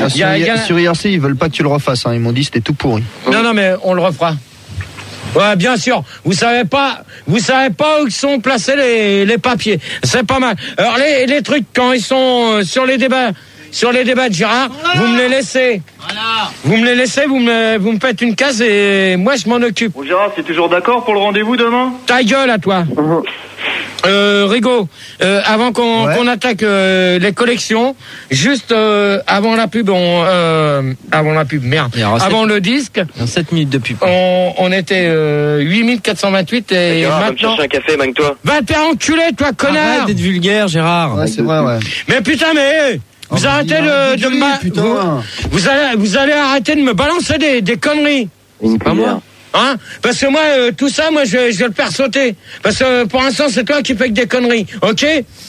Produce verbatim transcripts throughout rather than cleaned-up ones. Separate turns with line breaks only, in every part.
Ah, sur,
y a, y a...
sur I R C, ils veulent pas que tu le refasses. Hein. Ils m'ont dit que c'était tout pourri.
Non, non, mais on le refera. Ouais, bien sûr. Vous savez pas, vous savez pas où sont placés les, les papiers. C'est pas mal. Alors les, les trucs quand ils sont sur les débats, sur les débats de Gérard, voilà. Vous me les laissez. Voilà. Vous me les laissez, vous me, vous me faites une case et moi je m'en occupe.
Bon, Gérard, c'est toujours d'accord pour le rendez-vous demain ?
Ta gueule à toi. Uh-huh. Euh, Rigaud, euh, avant qu'on, ouais. qu'on attaque euh, les collections, juste euh, avant la pub, on, euh, avant la pub, merde, avant le disque,
sept minutes de pub.
On, on était euh, huit mille quatre cent vingt-huit et
Gérard,
maintenant.
Va me chercher un café, manque-toi.
Va te faire enculer, toi, connard.
Arrête d'être vulgaire, Gérard.
Ouais, c'est vrai, ouais.
Mais putain, mais vous oh, arrêtez de, de me, vous, vous allez, vous allez arrêter de me balancer des, des conneries.
C'est pas moi.
Hein? Parce que moi, euh, tout ça, moi, je, je vais le faire sauter. Parce que euh, pour l'instant, c'est toi qui fais que des conneries, ok?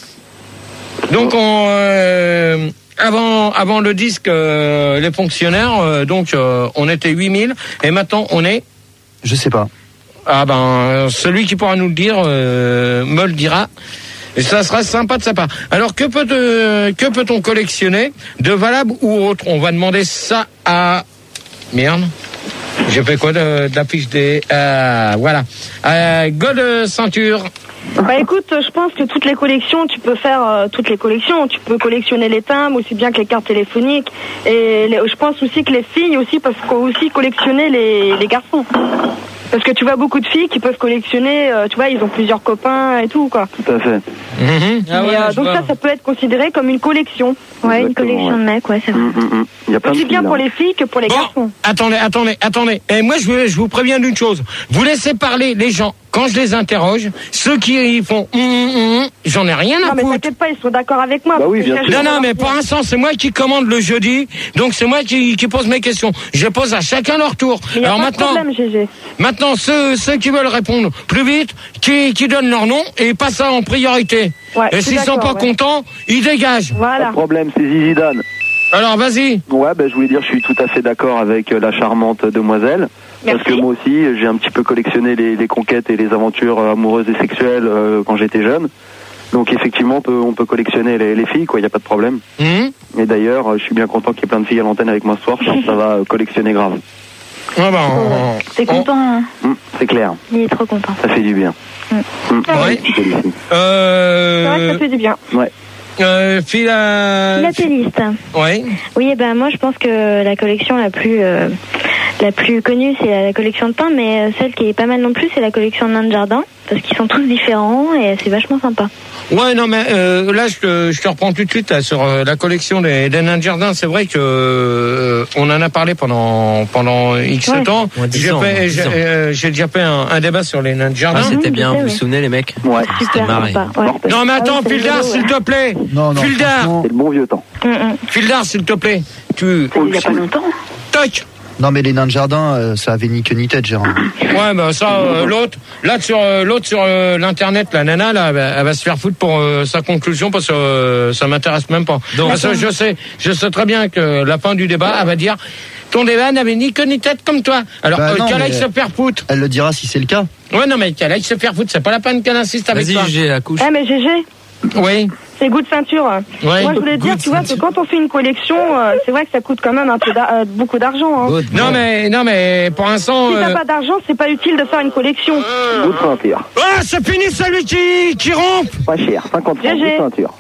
Donc, on, euh, avant, avant le disque, euh, les fonctionnaires, euh, donc, euh, on était huit mille, et maintenant, on est?
Je sais pas.
Ah ben, celui qui pourra nous le dire, euh, me le dira. Et ça sera sympa de sa part. Alors, que peut, euh, que peut-on collectionner de valable ou autre? On va demander ça à... Merde. J'ai fait quoi de, de la fiche des... Euh, voilà. Euh, God Ceinture.
Bah écoute, je pense que toutes les collections, tu peux faire euh, toutes les collections. Tu peux collectionner les timbres aussi bien que les cartes téléphoniques. Et les, je pense aussi que les filles aussi peuvent aussi collectionner les, les garçons. Parce que tu vois beaucoup de filles qui peuvent collectionner, euh, tu vois, ils ont plusieurs copains et tout, quoi.
Tout à fait.
Mmh. Ah ouais,
euh, donc ça, ça peut être considéré comme une collection.
Ouais, exactement, une collection ouais. de mecs, ouais, c'est vrai.
Mmh, mmh. Il y a plein
aussi
de
bien
filles,
pour
là.
les filles que pour les
bon,
garçons.
Attendez, attendez, attendez. Et moi, je, veux, je vous préviens d'une chose. Vous laissez parler les gens. Quand je les interroge, ceux qui font hum, hum, hum, j'en ai rien à foutre.
Non mais t'inquiète pas, ils sont d'accord avec moi.
Bah oui, bien sûr.
Non, non, mais pour l'instant, c'est moi qui commande le jeudi, donc c'est moi qui, qui pose mes questions. Je pose à chacun leur tour.
Mais y a
Alors
pas
maintenant,
de problème, G G.
maintenant ceux, ceux qui veulent répondre plus vite, qui, qui donnent leur nom et passent ça en priorité.
Ouais,
et s'ils sont pas
ouais.
contents, ils dégagent.
Voilà.
Pas de problème, c'est Zizi Dan.
Alors vas-y.
Ouais, ben je voulais dire, je suis tout à fait d'accord avec euh, la charmante demoiselle.
Merci.
Parce que moi aussi, j'ai un petit peu collectionné les, les conquêtes et les aventures amoureuses et sexuelles euh, quand j'étais jeune. Donc effectivement, on peut, on peut collectionner les, les filles, quoi, il n'y a pas de problème.
Mmh.
Et d'ailleurs, euh, je suis bien content qu'il y ait plein de filles à l'antenne avec moi ce soir, je pense que ça va euh, collectionner grave.
Ah ben, on,
T'es content, hein?
Mmh, c'est clair.
Il est trop content.
Ça fait du bien.
Mmh.
Mmh.
Ah
oui.
Euh... C'est vrai que
Euh,
ça fait du bien.
Ouais.
euh, Phila...
Philatéliste.
Ouais.
Oui, ben moi je pense que la collection la plus euh, la plus connue c'est la, la collection de pain, mais euh, celle qui est pas mal non plus c'est la collection de nains de jardin, parce qu'ils sont tous différents et c'est vachement sympa.
Ouais, non, mais euh, là, je te, je te reprends tout de suite là, sur euh, la collection des, des nains de jardin. C'est vrai que euh, on en a parlé pendant pendant X
Ouais.
temps.
Ouais, dix
J'ai
ans,
fait,
dix
j'ai,
ans.
euh, j'ai déjà fait un, un débat sur les nains de jardin.
Ah, c'était
Mmh,
bien,
je sais,
vous vous
oui.
souvenez les mecs?
Ouais.
Super
marré.
sympa. Ouais.
Non, mais attends,
Ah oui, c'est
Fildar,
rigolo,
s'il
ouais.
te plaît.
Non, non.
Fildar,
franchement-
C'est le bon vieux temps.
Mmh, mmh.
Fildar, s'il te plaît. Tu,
C'est il y a pas longtemps.
toc.
Non, mais les nains de jardin, euh, ça avait ni queue ni tête, Gérard.
Ouais, bah ça, euh, l'autre, là sur euh, l'autre sur euh, l'internet, la nana, là, elle va, elle va se faire foutre pour euh, sa conclusion parce que euh, ça m'intéresse même pas. Donc, parce que je sais, je sais très bien que la fin du débat, elle va dire, ton débat n'avait ni queue ni tête comme toi. Alors
Bah
euh,
non,
qu'elle aille
mais-
se faire foutre.
Elle le dira si c'est le cas.
Ouais, non, mais qu'elle aille se faire foutre, c'est pas la peine qu'elle insiste avec
Vas-y,
toi.
j'ai la couche.
Eh mais G G,
Oui.
c'est goût de ceinture.
Ouais.
Moi je voulais dire,
Goût de
tu vois, que
ceinture.
quand on fait une collection, euh, c'est vrai que ça coûte quand même un peu d'ar- euh, beaucoup d'argent. Hein.
Good.
Non, mais non, mais pour l'instant.
Si t'as
euh,
pas d'argent, c'est pas utile de faire une collection.
Bout de ceinture.
Ah, c'est fini celui qui qui rompt.
Pas cher, cinquante francs,
G G.
bout de ceinture.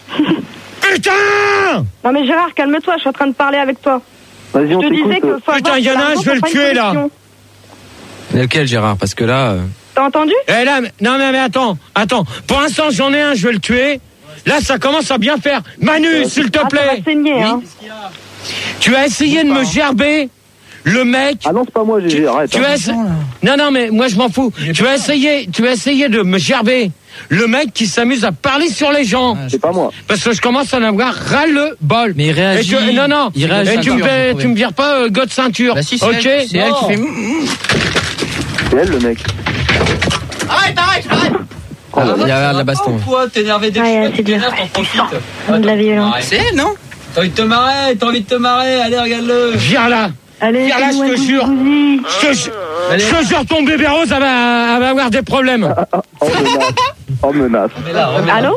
Putain.
Non mais Gérard, calme-toi, je suis en train de parler avec toi.
Vas-y,
Je
on
te disais
t'écoute.
que
euh,
faut
Putain,
avoir
il y en a
de
un,
l'argent
je vais
pour
le
faire une
tuer, là.
collection.
Lequel, Gérard? Parce que là... euh,
T'as entendu?
Eh là, mais- non mais, mais attends, attends. Pour l'instant, j'en ai un, je vais le tuer. Là, ça commence à bien faire. Manu, s'il te
Ah, ça
plaît.
va saigner, hein.
Tu as essayé de me gerber le mec.
Ah non, c'est pas moi, G G, arrête.
Tu
hein.
as essa- Non, non, mais moi je m'en fous. Tu as essayé, tu as essayé de me gerber le mec qui s'amuse à parler sur les gens.
C'est pas moi.
Parce que je commence à en avoir ras le bol.
Mais il réagit.
Et tu- non, non.
Il réagit.
Et tu me fais- tu me vires pas euh, God ceinture.
Bah si, c'est
ok.
elle, c'est elle qui fait...
C'est elle, le mec.
Arrête, arrête, arrête.
Oh, là,
Il y a de la baston.
Pourquoi t'énerver dès que
Ouais,
je
c'est
suis
dur.
t'énerves, t'en profites.
De la violence.
C'est elle, non? T'as envie de te marrer, t'as envie de te marrer, allez, regarde-le.
Viens là.
Allez,
Viens là, je te jure. Je te jure.
Allez.
Je te jure, ton bébé rose, elle va, elle va avoir des problèmes.
Oh, menace. Oh, menace.
Remets-la, remets-la,
Allô?
remets-la, remets-la.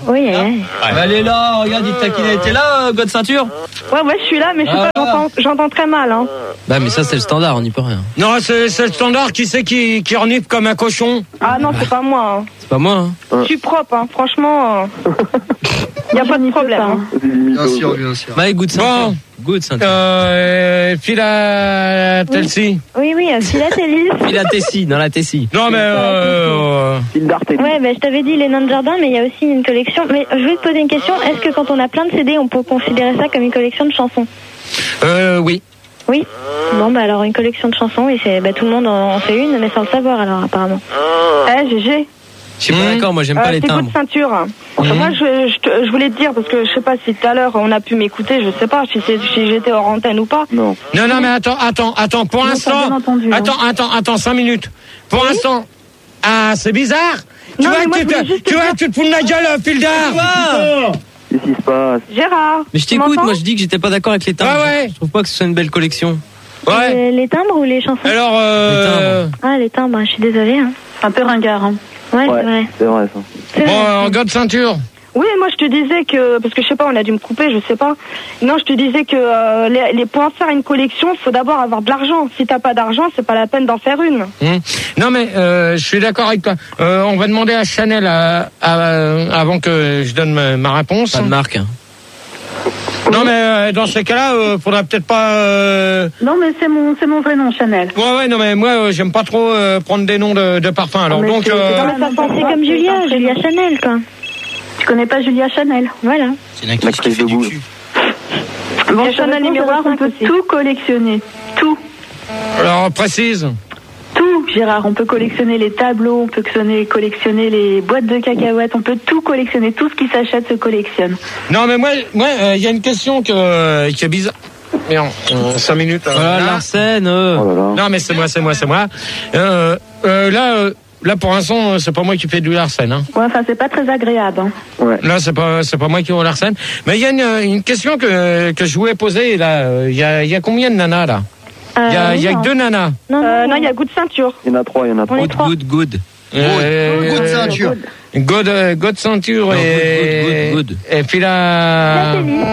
Oui, ouais.
Bah, elle est là, regarde, il taquinait. T'es là, God Ceinture?
Ouais, ouais, je suis là, mais je sais
Ah,
pas, j'entends, j'entends très mal. Hein.
Bah, mais ça, c'est le standard, on n'y peut rien.
Non, c'est, c'est le standard. Qui c'est qui, qui renifle comme un cochon?
Ah non, c'est pas moi. Hein.
C'est pas moi, hein.
Je suis propre, hein. Franchement. Il euh... n'y a pas de problème. Hein.
Bien sûr, bien sûr.
Bah, good ceinture.
Bon.
Good ceinture.
Euh, Philadelphie.
Oui, oui, euh, philatélisme.
Il a Tessie, dans la Tessie.
Non, mais euh,
Fil d'Artélie.
Ouais, bah, je t'avais dit les nains de jardin, mais il y a aussi une collection. Mais je voulais te poser une question. Est-ce que quand on a plein de C D, on peut considérer ça comme une collection de chansons?
euh, oui.
Oui. Bon, bah alors une collection de chansons, et c'est, bah, tout le monde en fait une, mais sans le savoir alors apparemment.
Eh, G G.
Je suis pas
Mmh.
d'accord, moi, j'aime pas
Euh,
les
c'est
timbres.
coup de ceinture.
Mmh.
Moi, je, je, te- je voulais te dire, parce que je sais pas si tout à l'heure on a pu m'écouter, je sais pas si, c'est- si j'étais hors antenne ou pas.
Non.
Non, non, mais attends, attends, attends. Pour
Non,
l'instant,
t'as bien entendu, hein.
attends, attends, attends, cinq minutes. Pour l'instant, ah, c'est bizarre. Tu
Non,
vois
mais moi,
que
je
tu,
voulais
te-
juste te
tu vois,
dire-
tu te fous de ma gueule, euh, fil d'art.
Qu'est-ce qui se passe?
Gérard.
Mais je
tu
t'écoute,
m'entends
moi, je dis que j'étais pas d'accord avec les timbres.
Ouais, ouais.
Je trouve pas que ce soit une belle collection.
Ouais.
Les, les timbres ou les chansons?
Alors, euh,
Ah, les timbres, je suis désolée. Hein.
Un peu ringard. Hein.
Ouais,
Ouais,
c'est vrai.
c'est vrai ça.
C'est
bon,
vrai.
euh, God ceinture.
Oui, moi je te disais que, parce que je sais pas, on a dû me couper, je sais pas. Non, je te disais que euh, les, les, pour en faire une collection, faut d'abord avoir de l'argent. Si t'as pas d'argent, c'est pas la peine d'en faire une.
Hum. Non, mais euh, je suis d'accord avec toi. Euh, on va demander à Chanel à, à- avant que je donne ma, ma réponse.
Pas de marque, hein.
Non, mais euh, dans ces cas-là, euh, faudra peut-être pas. Euh...
Non, mais c'est mon, c'est mon vrai nom, Chanel.
Ouais, ouais, non, mais moi, euh, j'aime pas trop euh, prendre des noms de, de parfums. Alors
mais
donc.
c'est-
euh,
c'est
Non, mais ça, c'est comme Julia, Julia Chanel, quoi.
Tu connais pas Julia Chanel?
Voilà.
C'est une actrice
qui fait du cul.
Bon, Chanel numéro cinq, on peut tout collectionner. Tout.
Alors précise.
Tout, Gérard. On peut collectionner les tableaux, on peut collectionner, collectionner les boîtes de cacahuètes, on peut tout collectionner. Tout ce qui s'achète se collectionne.
Non, mais moi, moi, il y a une question que, qui est bizarre. Merde, euh, cinq minutes. euh,
Voilà,
là.
Larsen, euh.
Oh là là.
Non, mais c'est moi, c'est moi, c'est moi. Euh, euh, là, euh, là, pour l'instant, euh, c'est pas moi qui fais du Larsen. Hein.
Ouais, enfin, c'est pas très agréable. Hein.
Ouais.
Là, c'est pas, c'est pas moi qui fais du Larsen. Mais il y a une, une question que, que je voulais poser. Là, il y a, il y a combien de nanas là? Il y a, il y a que deux nanas.
Non,
Euh, non, il y a goût de ceinture.
Il y en a trois, il y en a trois.
On est
Good,
trois.
good, good.
Euh,
Good ceinture.
God, euh, God ceinture
Non,
et,
good, good, good.
et puis là.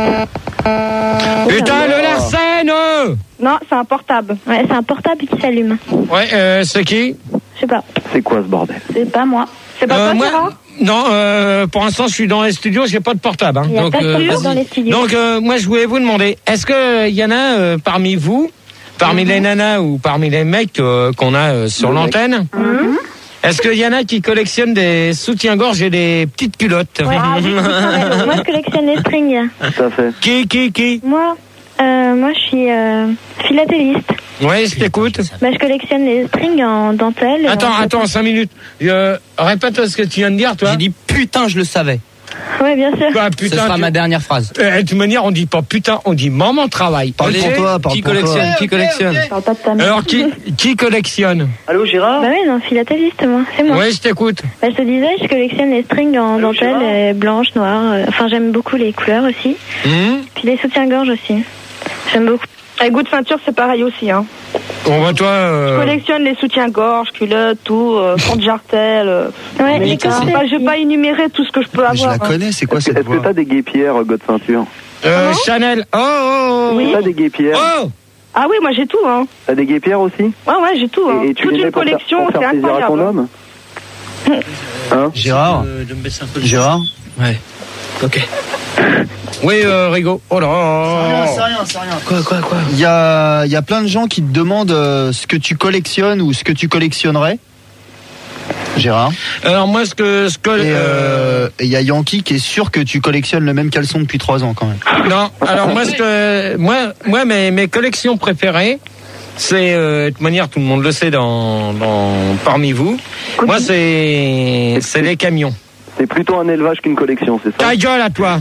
Putain, le Larsen. euh
Non, c'est un portable.
Ouais, c'est un portable qui s'allume.
Ouais, euh, c'est qui?
Je sais pas.
C'est quoi ce bordel?
C'est pas moi. C'est pas
Euh,
toi,
moi,
Gérard?
non, euh, pour l'instant, je suis dans les studios, j'ai pas de portable. Hein.
Il n'y a
Donc,
pas de
euh,
portable
vas-y.
dans les studios.
Donc, euh, moi, je voulais vous demander, est-ce que il y en a euh, parmi vous, parmi les nanas ou parmi les mecs euh, qu'on a euh, sur
Les mecs.
l'antenne,
Mhm.
est-ce qu'il y en a qui collectionnent des soutiens-gorge et des petites culottes?
Ouais. Ah, oui, c'est moi, je collectionne les strings.
Tout à fait.
Qui, qui, qui?
Moi, euh, moi, je suis euh, philatéliste.
Ouais, je t'écoute.
Bah, je collectionne les strings en dentelle. et
Attends,
en-
attends, cinq minutes. Euh, répète ce que tu viens de dire, toi.
J'ai dit putain, je le savais.
Ouais, bien sûr.
Bah,
Ce
putain,
sera
tu-
ma dernière phrase.
Euh, de toute manière, on dit pas putain, on dit maman travaille.
Parle
Ok.
pour toi, parle
Qui
pour toi.
collectionne Qui collectionne
Parle pas de ta mère.
Alors, qui, qui collectionne?
Allô, Gérard?
Bah oui, non, philatéliste, moi. C'est moi.
Oui, je t'écoute.
Bah, je te disais, je collectionne les strings en
Allô,
dentelle,
Gérard
euh, blanches, noires. euh, Enfin, j'aime beaucoup les couleurs aussi.
Hum
Puis les soutiens-gorge aussi. J'aime beaucoup.
Et goût de ceinture, c'est pareil aussi. Hein.
On va toi.
Je
Euh...
collectionne les soutiens-gorge, culottes, tout, euh, porte-jartel. Euh,
Ouais,
mais
les
ça,
corsets
bah, je vais
aussi.
pas énumérer tout ce que je peux
Mais je
avoir.
la
hein.
connais, c'est quoi
Est-ce que
cette
est-ce que
voix?
t'as des guépières, God Ceinture?
Euh, Chanel. Oh, oh, oh.
T'as des guépières?
Oh.
Ah oui, moi j'ai tout. Hein.
T'as des guépières aussi?
Ouais, ouais, j'ai tout. Hein.
Et, et tu
Toute
les mets
une
pour faire-
collection,
pour
c'est
faire plaisir à ton
incroyable.
homme? Hein?
Gérard
De me baisser un peu.
Gérard
Ouais. Ok.
Oui, euh, Rigo. Oh là. là.
C'est rien, c'est rien.
Quoi, quoi, quoi
Il y a, il y a plein de gens qui te demandent euh, ce que tu collectionnes ou ce que tu collectionnerais. Gérard.
Alors moi, ce que, ce que.
Et
euh,
euh, et il y a Yankee qui est sûr que tu collectionnes le même caleçon depuis trois ans quand même.
Non. Alors moi, ce que, moi, moi, mes, mes collections préférées, c'est euh, de toute manière, tout le monde le sait dans, dans parmi vous. Moi, c'est, c'est les camions.
C'est plutôt un élevage qu'une collection, c'est ça?
Ta gueule à toi.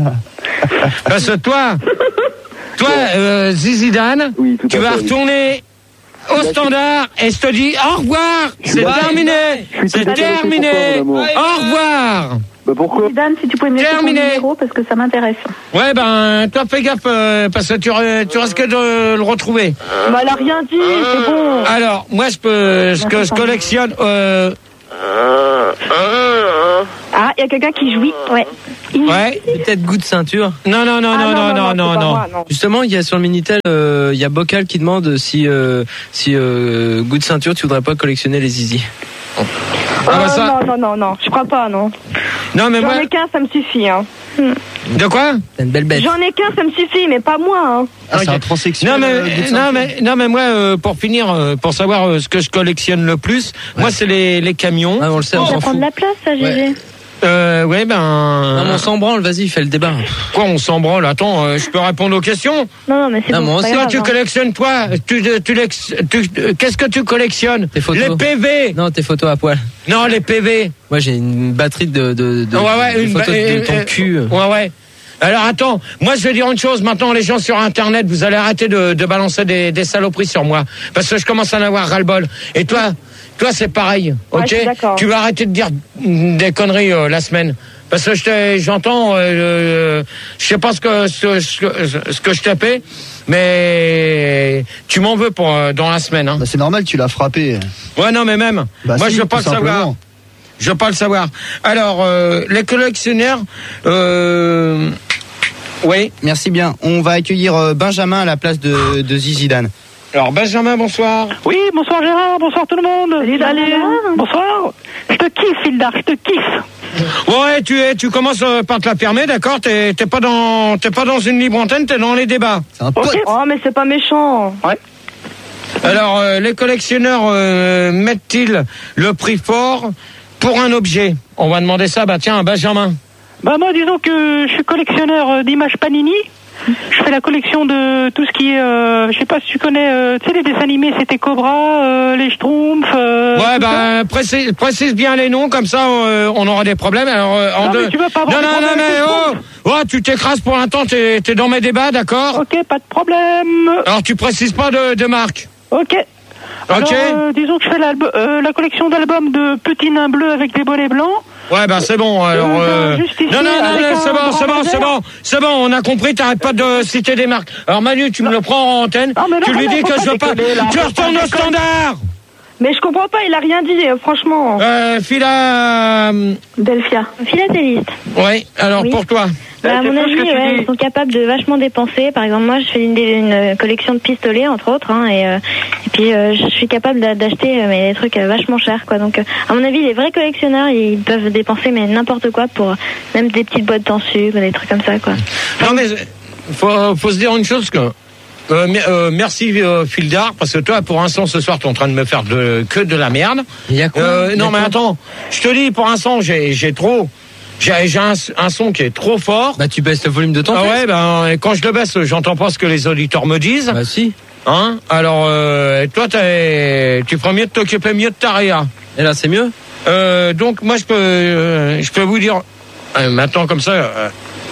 Parce que toi, toi, euh, Zizidane,
Oui, tout
tu
à
vas
fait, oui.
retourner au standard et je te dis au revoir. C'est
Bye.
terminé.
Je suis
C'est
tout intéressé
terminé.
pour toi, mon amour.
Au revoir.
Bah pourquoi?
Dan, si tu pouvais me laisser ton
Terminé.
numéro, parce que ça m'intéresse.
Ouais, ben, toi, fais gaffe, euh, parce que tu, re- tu risques de le retrouver.
Bah, elle a rien dit, c'est bon.
Alors, moi, je peux, ce que je collectionne, euh,
Ah, et y a quelqu'un qui jouit.
Ouais.
Ouais.
Peut-être goût de ceinture.
Non, non, non,
Ah,
non, non, non,
c'est
non,
pas
non.
moi, non.
Justement, il y a sur le Minitel, euh, il y a Bocal qui demande si, euh, si euh, goût de ceinture, tu voudrais pas collectionner les zizi.
Ah, bah,
Euh,
ça-
Non, non, non, non, je crois pas, non.
Non, mais
J'en
moi.
ai qu'un, ça me suffit. Hein.
De quoi?
T'as une belle bête.
J'en ai qu'un, ça me suffit, mais pas moi. Hein.
Ah, c'est
Ok.
un transsexuel.
Non mais,
euh, goût de
non
ceinture.
mais non mais moi euh, pour finir euh, pour savoir euh, ce que je collectionne le plus, moi c'est les les camions.
Ah, on le sait, on
Ça
s'en
prend
fout.
de la place, ça, G G.
Ouais.
Euh, ouais ben
Non, mais on s'en branle, vas-y, fais le débat.
quoi on s'en branle. Attends, euh, je peux répondre aux questions.
Non, non, mais c'est
Non,
bon,
moi
c'est
aussi,
pas
Toi
grave,
tu
hein.
collectionnes toi, tu tu, lex- tu euh, qu'est-ce que tu collectionnes?
Tes photos.
Les P V.
Non, tes photos à poil.
Non les P V.
Moi, j'ai une batterie de, de, de,
Ouais ouais
de
une
photos
ba-
de
euh,
ton
euh,
cul.
Ouais ouais. Alors attends, moi je vais dire une chose, maintenant les gens sur internet, vous allez arrêter de, de balancer des, des saloperies sur moi. Parce que je commence à en avoir ras-le-bol. Et toi, toi c'est pareil,
Ouais,
ok?
je suis d'accord.
Tu vas arrêter de dire des conneries euh, la semaine. Parce que je t'ai- j'entends, euh, euh, je sais pas ce que, ce, ce que, ce que je t'ai fait, mais tu m'en veux pour euh, dans la semaine. Hein.
Bah, c'est normal, tu l'as frappé.
Ouais non mais même,
Bah,
moi
si,
je veux pas
tout
le savoir.
simplement.
Je veux pas le savoir. Alors, euh, les collectionneurs, euh, oui.
Merci bien. On va accueillir euh, Benjamin à la place de, de Zizi Dan.
Alors Benjamin, bonsoir.
Oui, bonsoir Gérard, bonsoir tout le monde.
Salut, Benjamin.
Bonsoir. Je te kiffe, Hildar, je te kiffe.
Ouais, tu es, tu commences euh, par te la fermer, d'accord? T'es, t'es pas dans, t'es pas dans une libre antenne, t'es dans les débats.
C'est un pote.
Ok.
Oh, mais c'est pas méchant.
Alors, euh, les collectionneurs euh, mettent-ils le prix fort pour un objet? On va demander ça, bah tiens, à Benjamin.
Bah moi, disons que je suis collectionneur euh, d'images Panini. Je fais la collection de tout ce qui est, euh, je sais pas si tu connais, euh, tu sais les dessins animés, c'était Cobra, euh, les Schtroumpfs. Euh,
Ouais,
tout ça.
bah précise, précise bien les noms, comme ça euh, on aura des problèmes. Alors, euh, en
Non, mais
deux.
tu vas pas avoir
non,
des
non, non,
problèmes
mais
avec
oh,
les
oh, tu t'écrases pour l'instant, t'es, t'es dans mes débats, d'accord?
Ok, pas de problème.
Alors, tu précises pas de, de marque.
Ok. Alors,
Ok.
euh, disons que je fais l'album- euh, la collection d'albums de Petits Nains Bleus avec des bonnets blancs.
Ouais, bah c'est bon. Alors,
Euh,
euh...
juste ici,
non, non, non,
avec
non,
un
c'est bon,
grand
c'est bon,
laser.
c'est bon, c'est bon. On a compris. T'arrêtes pas de citer des marques. Alors Manu, tu me le prends en antenne.
Non, mais non,
tu lui
non,
dis
faut
que
pas
je veux pas.
déconner, là.
Tu
Faut
retournes
pas
au standard.
Mais je comprends pas, il a rien dit, euh, franchement.
Euh, Phila. euh,
Delphia. Philatéliste.
Ouais. Alors
Oui.
pour toi.
Bah, à
c'est
mon
faux ce
avis,
que tu
ouais,
dis.
ils sont capables de vachement dépenser. Par exemple, moi, je fais une, une collection de pistolets, entre autres, hein, et, euh, et puis euh, je suis capable d'a- d'acheter euh, mais des trucs euh, vachement chers, quoi. Donc, euh, à mon avis, les vrais collectionneurs, ils peuvent dépenser mais n'importe quoi pour euh, même des petites boîtes en sucre, des trucs comme ça, quoi.
Non mais faut, faut se dire une chose que. Euh, mer- euh, merci euh, Fildar, parce que toi pour l'instant ce soir t'es en train de me faire de, que de la merde.
Il y a quoi
Euh,
Il y a
non mais
quoi
attends, je te dis pour l'instant j'ai, j'ai trop, j'ai, j'ai un, un son qui est trop fort.
Bah, tu baisses le volume de ton
Ah
texte.
ouais, ben et quand je le baisse, j'entends pas ce que les auditeurs me disent.
Bah, si.
Hein? Alors euh, toi t'es, tu ferais mieux de t'occuper mieux de ta réa.
Et là, c'est mieux.
Euh, donc moi je peux, euh, je peux vous dire euh, maintenant comme ça. Euh,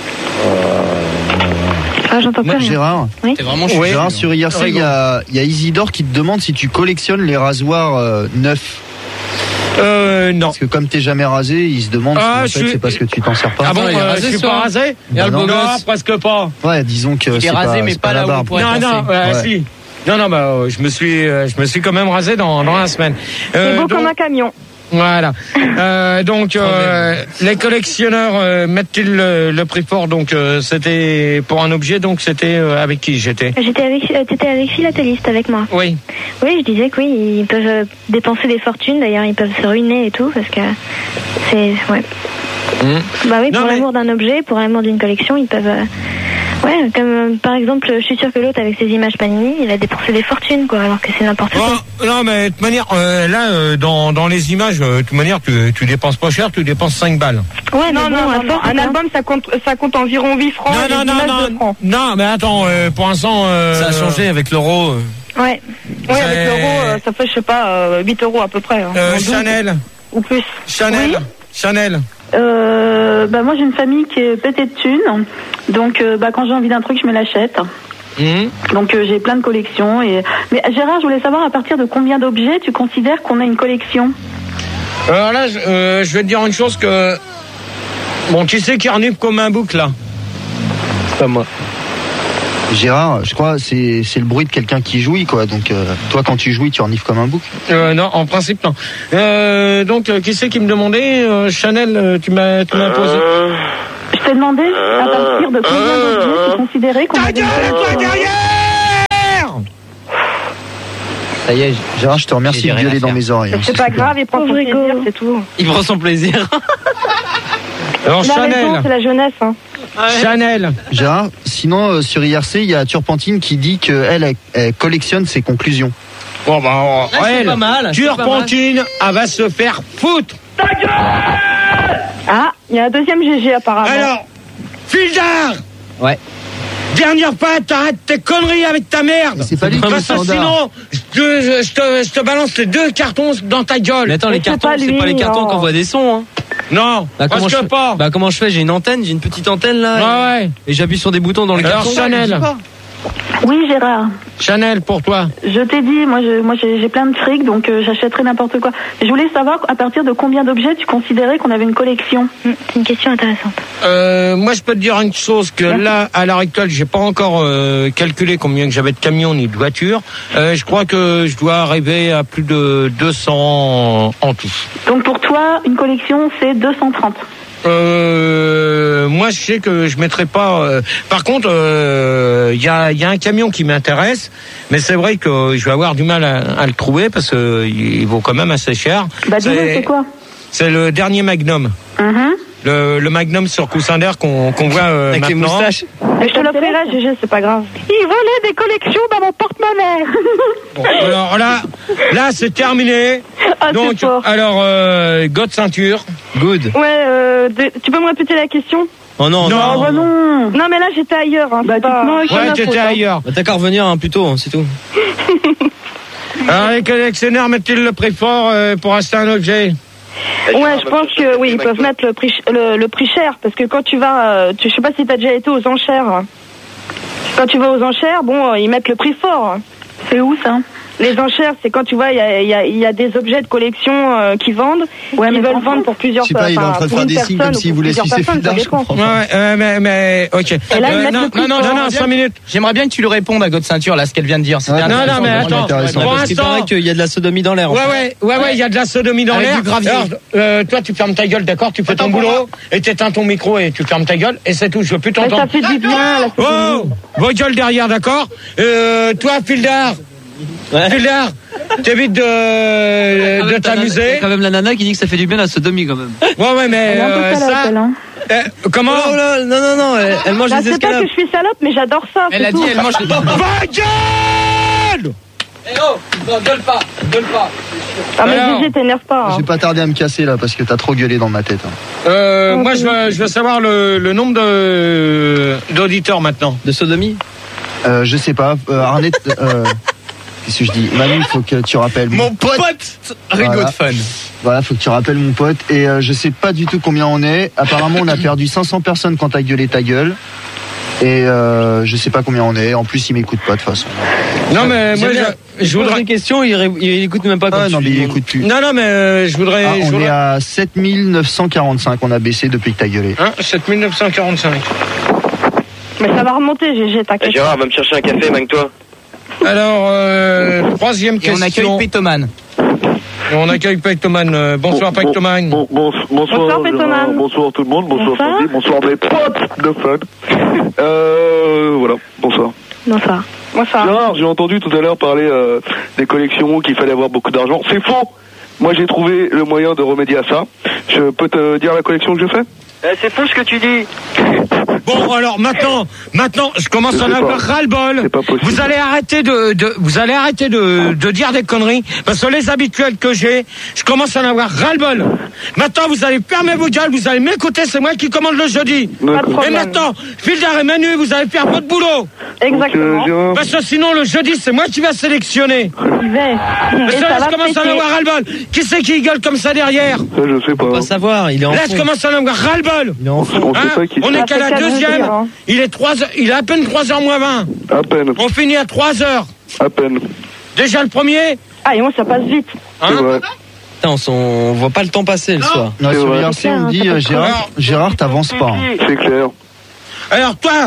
Ah, j'entends plus
Moi,
rien.
Gérard,
T'es vraiment
Oui.
Gérard, sur I R C, il y a, il y a Isidore qui te demande si tu collectionnes les rasoirs euh, neufs.
euh, non.
Parce que comme t'es jamais rasé, il se demande
Ah,
si en
je
fait,
suis-
c'est parce que tu t'en sers pas.
Ah bon,
il est
euh,
rasé
je suis
ce
pas
soir.
rasé?
Regarde le
non,
beau
Non,
gosse.
presque pas.
Ouais, disons que
Il est
c'est
rasé,
pas,
mais
c'est
pas
pas
là
la
où
barbe.
il pourrait
Non,
penser.
non, ouais,
Ouais.
si. Non, non, bah, euh, je me suis, euh, je me suis quand même rasé dans, dans la semaine.
C'est
Euh,
beau
donc-
comme un camion.
Voilà. Euh, donc euh, les collectionneurs euh, mettent-ils le, le prix fort? Donc euh, c'était pour un objet. Donc c'était euh, avec qui j'étais?
J'étais avec, euh, t'étais avec Philatéliste avec moi.
Oui.
Oui, je disais que oui, ils peuvent euh, dépenser des fortunes. D'ailleurs, ils peuvent se ruiner et tout parce que c'est ouais.
Mmh.
Bah oui,
Non,
pour
mais-
l'amour d'un objet, pour l'amour d'une collection, ils peuvent. euh, Ouais, comme euh, par exemple, je suis sûre que l'autre avec ses images Panini, il a dépensé des fortunes, quoi, alors que c'est n'importe quoi.
Oh, non, mais de toute manière, euh, là, euh, dans, dans les images, euh, de toute manière, tu, tu dépenses pas cher, tu dépenses cinq balles.
Ouais,
Non,
mais
non,
bon, à
non, non.
force,
Un
hein.
album, ça compte, ça compte environ huit francs.
non,
et
non,
les
non,
images
non,
deux francs.
non, mais attends, euh, pour l'instant... Euh,
Ça a changé avec l'euro.
Ouais.
Ouais,
C'est-
avec l'euro, euh, ça fait, je sais pas, euh, huit euros à peu près. Hein,
euh,
en douze,
Chanel,
ou plus.
Chanel,
Oui.
Chanel.
Euh, bah moi j'ai une famille qui est pétée de thunes, donc euh, bah quand j'ai envie d'un truc je me l'achète.
Mmh.
Donc euh, j'ai plein de collections. Et mais Gérard, je voulais savoir à partir de combien d'objets tu considères qu'on a une collection?
Alors là, je, euh, je vais te dire une chose que... Bon, tu sais qui renifle comme un bouc, là?
Pas moi.
Gérard, je crois c'est c'est le bruit de quelqu'un qui jouit quoi. Donc euh, toi quand tu jouis, tu renifles comme un bouc.
Euh, non, en principe non. Euh, donc euh, qui c'est qui me demandait euh, Chanel, euh, tu m'as tu m'as posé.
Euh... Je t'ai demandé à partir de combien d'objets tu considérais qu'on avait. Ta gueule,
toi derrière!
Ça y est, Gérard, je te remercie de gueuler dans mes oreilles.
C'est pas grave, il prend son plaisir, c'est tout.
Il prend son plaisir.
Alors
La
Chanel.
raison, c'est la jeunesse. Hein.
Chanel.
Gérard, sinon euh, sur I R C, il y a Turpentine qui dit qu'elle elle, elle collectionne ses conclusions.
Bon bah oh,
Ah, c'est
elle,
pas mal, c'est
Turpentine, elle va se faire foutre.
Ta gueule! Ah, il y a un deuxième G G apparemment.
Alors, Fildar.
Ouais.
Dernière fois, t'arrêtes tes conneries avec ta merde.
C'est pas lui qui
Parce que sinon, je te, je, te, je te balance les deux cartons dans ta gueule.
Mais attends, les
Mais c'est
cartons,
pas
c'est
lui,
pas les cartons
non.
qui envoient des sons, hein.
Non,
Bah, comment
parce
je
que
fais
pas.
Bah comment je fais? J'ai une antenne, j'ai une petite antenne là.
Ouais, ouais.
Et j'appuie sur des boutons dans le
Alors,
carton.
Chanel.
Oui, Gérard.
Chanel, pour toi.
Je t'ai dit, moi, je, moi, j'ai, j'ai plein de fric, donc euh, j'achèterai n'importe quoi. Je voulais savoir à partir de combien d'objets tu considérais qu'on avait une collection.
C'est une question intéressante.
Euh, moi, je peux te dire une chose, que là, à l'heure actuelle, j'ai pas encore euh, calculé combien que j'avais de camions ni de voitures. Euh, je crois que je dois arriver à plus de deux cents en tout.
Donc pour toi, une collection, c'est deux cent trente.
Euh, moi, je sais que je mettrai pas. Euh, par contre, il euh, y, a, y a un camion qui m'intéresse, mais c'est vrai que je vais avoir du mal à, à le trouver parce que il vaut quand même assez cher.
Bah dis-le, c'est quoi?
C'est le dernier Magnum.
Mm-hmm.
Le, le Magnum sur coussin d'air qu'on qu'on voit euh,
Avec les
maintenant.
moustaches.
Mais je te l'offrirai, G G, c'est pas grave. Il volait des collections dans mon porte-monnaie.
Bon, alors là, là c'est terminé.
Ah,
Donc,
c'est fort.
alors, euh, God ceinture.
Good.
Ouais, euh, de- tu peux me répéter la question?
Oh non,
Non.
non.
Oh bah non.
Non, mais là, j'étais ailleurs. Hein,
Bah,
c'est pas...
dites-moi,
Ouais, t'étais ailleurs.
Bah, t'as qu'à revenir hein, plus tôt, hein, c'est tout.
Alors, les collectionneurs mettent-ils le prix fort euh, pour acheter un objet?
Ouais, je pense que oui, ils peuvent mettre le prix, le, le prix cher, parce que quand tu vas, euh, tu, je sais pas si t'as déjà été aux enchères. Quand tu vas aux enchères, bon, euh, ils mettent le prix fort.
C'est où ça?
Les enchères, c'est quand tu vois, il y a, il y, a, il y a des objets de collection euh, qui vendent,
Ouais,
qui
mais
veulent
en
vendre
France,
pour plusieurs
Je sais pas, il est en train de
pour
faire
une
des signes
personne
comme
ou
s'il
pour
voulait
plusieurs
sucer
personnes,
Fildar,
ça
je
dépend.
comprends.
Ouais, euh, mais, mais, ok.
Et là, ils
Euh,
mettent
non,
le prix
non, non,
fort.
non, non, cinq minutes.
J'aimerais bien que tu lui répondes à God Ceinture, là, ce qu'elle vient de dire. C'était
Ouais,
Non,
intéressant.
non, mais
vraiment
attends.
intéressant.
Pour
Parce qu'il paraît
l'instant.
qu'il y a de la sodomie dans l'air. en
Ouais,
fait.
ouais, ouais, ouais, il y a de la sodomie dans
Avec
l'air.
du gravier.
Alors, euh, toi, tu fermes ta gueule, d'accord? Tu fais ton boulot et t'éteins ton micro et tu fermes ta gueule et c'est tout. Je veux plus
Mais ça
t'entendre.
fait du bien, la
Oh, vos gueules derrière, d'accord? Euh, toi, Fildar.
Ouais.
Fildar, t'évites de,
Quand
de
même, t'as-
t'amuser.
t'as quand même la nana qui dit que ça fait du bien la sodomie quand même.
Ouais, ouais, mais
Elle est un peu
euh,
salope,
ça.
elle, hein.
euh, comment?
Oh là, non, non, non, elle, elle mange
Bah,
des
c'est pas
escalopes.
que je suis salope, mais j'adore ça.
Elle
c'est
a
tout.
dit, elle mange.
Va gueule!
Eh oh, non, gueule pas, gueule pas.
Ah, mais
Alors.
G G, t'énerve pas.
Je
Hein.
vais pas tarder à me casser là parce que t'as trop gueulé dans ma tête. hein.
Euh, moi, je veux, je veux savoir le, le nombre de, d'auditeurs maintenant.
De sodomie.
Euh, je sais pas. Euh, Arnett, euh, qu'est-ce que je dis? Manu, il faut que tu rappelles.
Mon pote, Rigaud
Voilà.
de fun.
Voilà, faut que tu rappelles mon pote. Et euh, je sais pas du tout combien on est. Apparemment, on a perdu cinq cents personnes quand t'as gueulé ta gueule. Et euh, je sais pas combien on est. En plus, il m'écoute pas de toute façon.
Non, mais moi,
J'aime bien.
je, je
Je pose
voudrais.
des questions, il, ré- il écoute même pas quand
Ah,
tu
non, mais
lui
il
demandes.
écoute plus.
Non, non, mais euh, je voudrais.
Ah,
je
on
voudrais...
est à sept mille neuf cent quarante-cinq. On a baissé depuis que t'as gueulé.
Hein, sept mille neuf cent quarante-cinq.
Mais ça va remonter, G G, t'inquiète.
Gérard, va me chercher un café, manque-toi.
Alors, euh, troisième
Et
question.
on accueille Pétoman.
Et on accueille Pectoman. Euh, bonsoir,
Bon,
Pectoman.
bon, bon, bonsoir,
Bonsoir, Pétoman.
Gérard, bonsoir tout le monde, bonsoir
Bonsoir.
Sandy, bonsoir mes potes de fun. Euh, voilà, bonsoir.
Bonsoir.
Bonsoir.
Gérard, j'ai entendu tout à l'heure parler euh, des collections, qu'il fallait avoir beaucoup d'argent. C'est faux. Moi, j'ai trouvé le moyen de remédier à ça. Je peux te dire la collection que je fais?
C'est faux ce que tu dis.
Bon, alors maintenant, maintenant, je commence
Je
à en
sais
avoir
pas.
ras-le-bol.
C'est pas possible.
Vous allez arrêter de, de vous allez arrêter de, de dire des conneries, parce que les habituels que j'ai, je commence à en avoir ras-le-bol. Maintenant, vous allez fermer vos gueules, vous allez m'écouter, c'est moi qui commande le jeudi.
Pas de
Et
problème.
maintenant, Fildar et Manu, vous allez faire votre boulot.
Exactement.
euh,
Parce que sinon, le jeudi, c'est moi qui vais sélectionner.
J'y vais.
Parce
Et
que
ça
là,
va
je commence à en
péter.
avoir ras-le-bol. Qui c'est qui gueule comme ça derrière?
Ça, je sais pas.
Pas savoir, il est en
Là,
fond.
je commence à en avoir ras-le-bol.
Il est en fond.
On sait
Hein,
pas qui
on
c'est.
est qu'à
Ça
la
fait quatre
deuxième.
mesures, hein.
Il est trois heures, il est à peine trois heures moins vingt.
À peine,
On finit à trois heures.
à peine.
Déjà le premier.
Ah, et moi, ça passe vite.
C'est
Hein
vrai.
Putain, on, s'en- on voit pas le temps passer le soir.
Non,
C'est
sur
vrai.
I R C, on me dit, euh, Gérard, Gérard, t'avances pas. hein.
C'est clair.
Alors toi,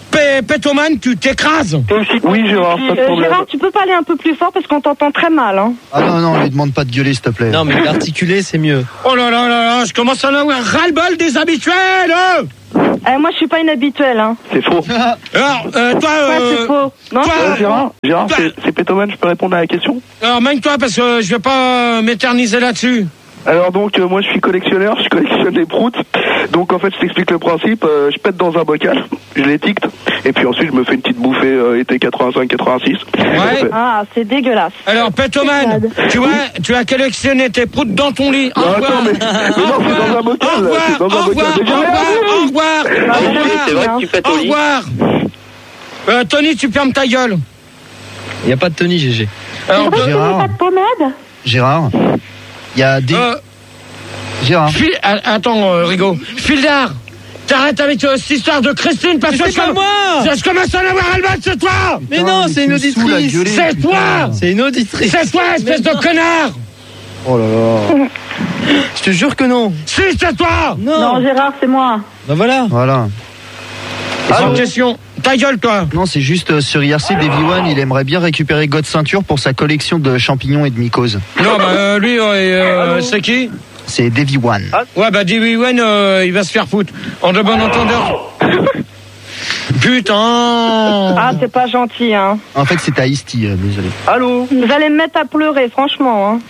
P- Pétoman, tu t'écrases.
Oui, Gérard, pas de
Euh,
problème.
Gérard, tu peux parler un peu plus fort parce qu'on t'entend très mal. Hein.
Ah non, non, lui demande pas de gueuler, s'il te plaît.
Non, mais l'articuler, c'est mieux.
Oh là là là là, je commence à en avoir ras-le-bol des habituels. Hein.
Euh, moi, je suis pas une habituelle. Hein.
C'est faux.
Alors, euh, toi,
Ouais,
euh,
c'est faux. Non,
toi,
Euh, Gérard, Gérard
Bah.
c'est, c'est Pétoman, je peux répondre à la question?
alors mène-toi parce que je vais pas m'éterniser là-dessus.
Alors donc euh, moi je suis collectionneur, je collectionne les proutes. Donc en fait je t'explique le principe, euh, je pète dans un bocal, je l'étiquette et puis ensuite je me fais une petite bouffée euh, été quatre-vingt-cinq quatre-vingt-six.
Ouais.
Ah, c'est dégueulasse.
Alors, Pétoman, tu vois, tu as collectionné tes proutes dans ton lit. Au
Non,
revoir.
attends, mais, mais non, c'est dans un bocal.
Au
là,
revoir,
c'est dans
au
un bocal.
revoir,
Mais j'ai
au
rien
revoir,
vu.
au revoir, au revoir.
C'est vrai que tu fais
Au
ton lit.
revoir. Euh, Tony, tu fermes ta gueule.
Il n'y a pas de Tony, G G.
Alors,
C'est vrai que tu mets
Gérard.
pas de pommade?
Gérard, il y a des...
euh,
Gérard.
Fil- ah, attends, euh, Rigaud. Fildar, t'arrêtes avec euh, cette histoire de Christine parce
Mais
que
c'est
je,
pas
com-
moi.
je commence à en avoir un mal, c'est toi.
Mais
Putain,
non,
mais
c'est
tu
une
me saoules à
auditrice.
gueuler,
C'est
putain.
toi.
C'est une auditrice.
C'est toi, espèce de connard.
Oh là là.
Je te jure que non.
Si, c'est toi.
Non.
Non, Gérard, c'est moi.
Bah voilà.
Voilà.
Sans question. Ta gueule, toi.
Non, c'est juste euh, sur I R C, Davy One, il aimerait bien récupérer God Ceinture pour sa collection de champignons et de mycoses.
Non, bah euh, lui, euh, euh, c'est qui?
C'est Davy One.
Ouais, bah Davy One, euh, il va se faire foutre. En de bon entendeur. Putain.
Ah, c'est pas gentil. Hein.
En fait, c'est à Isti, euh, désolé.
Allô?
Vous allez me mettre à pleurer, franchement. Hein.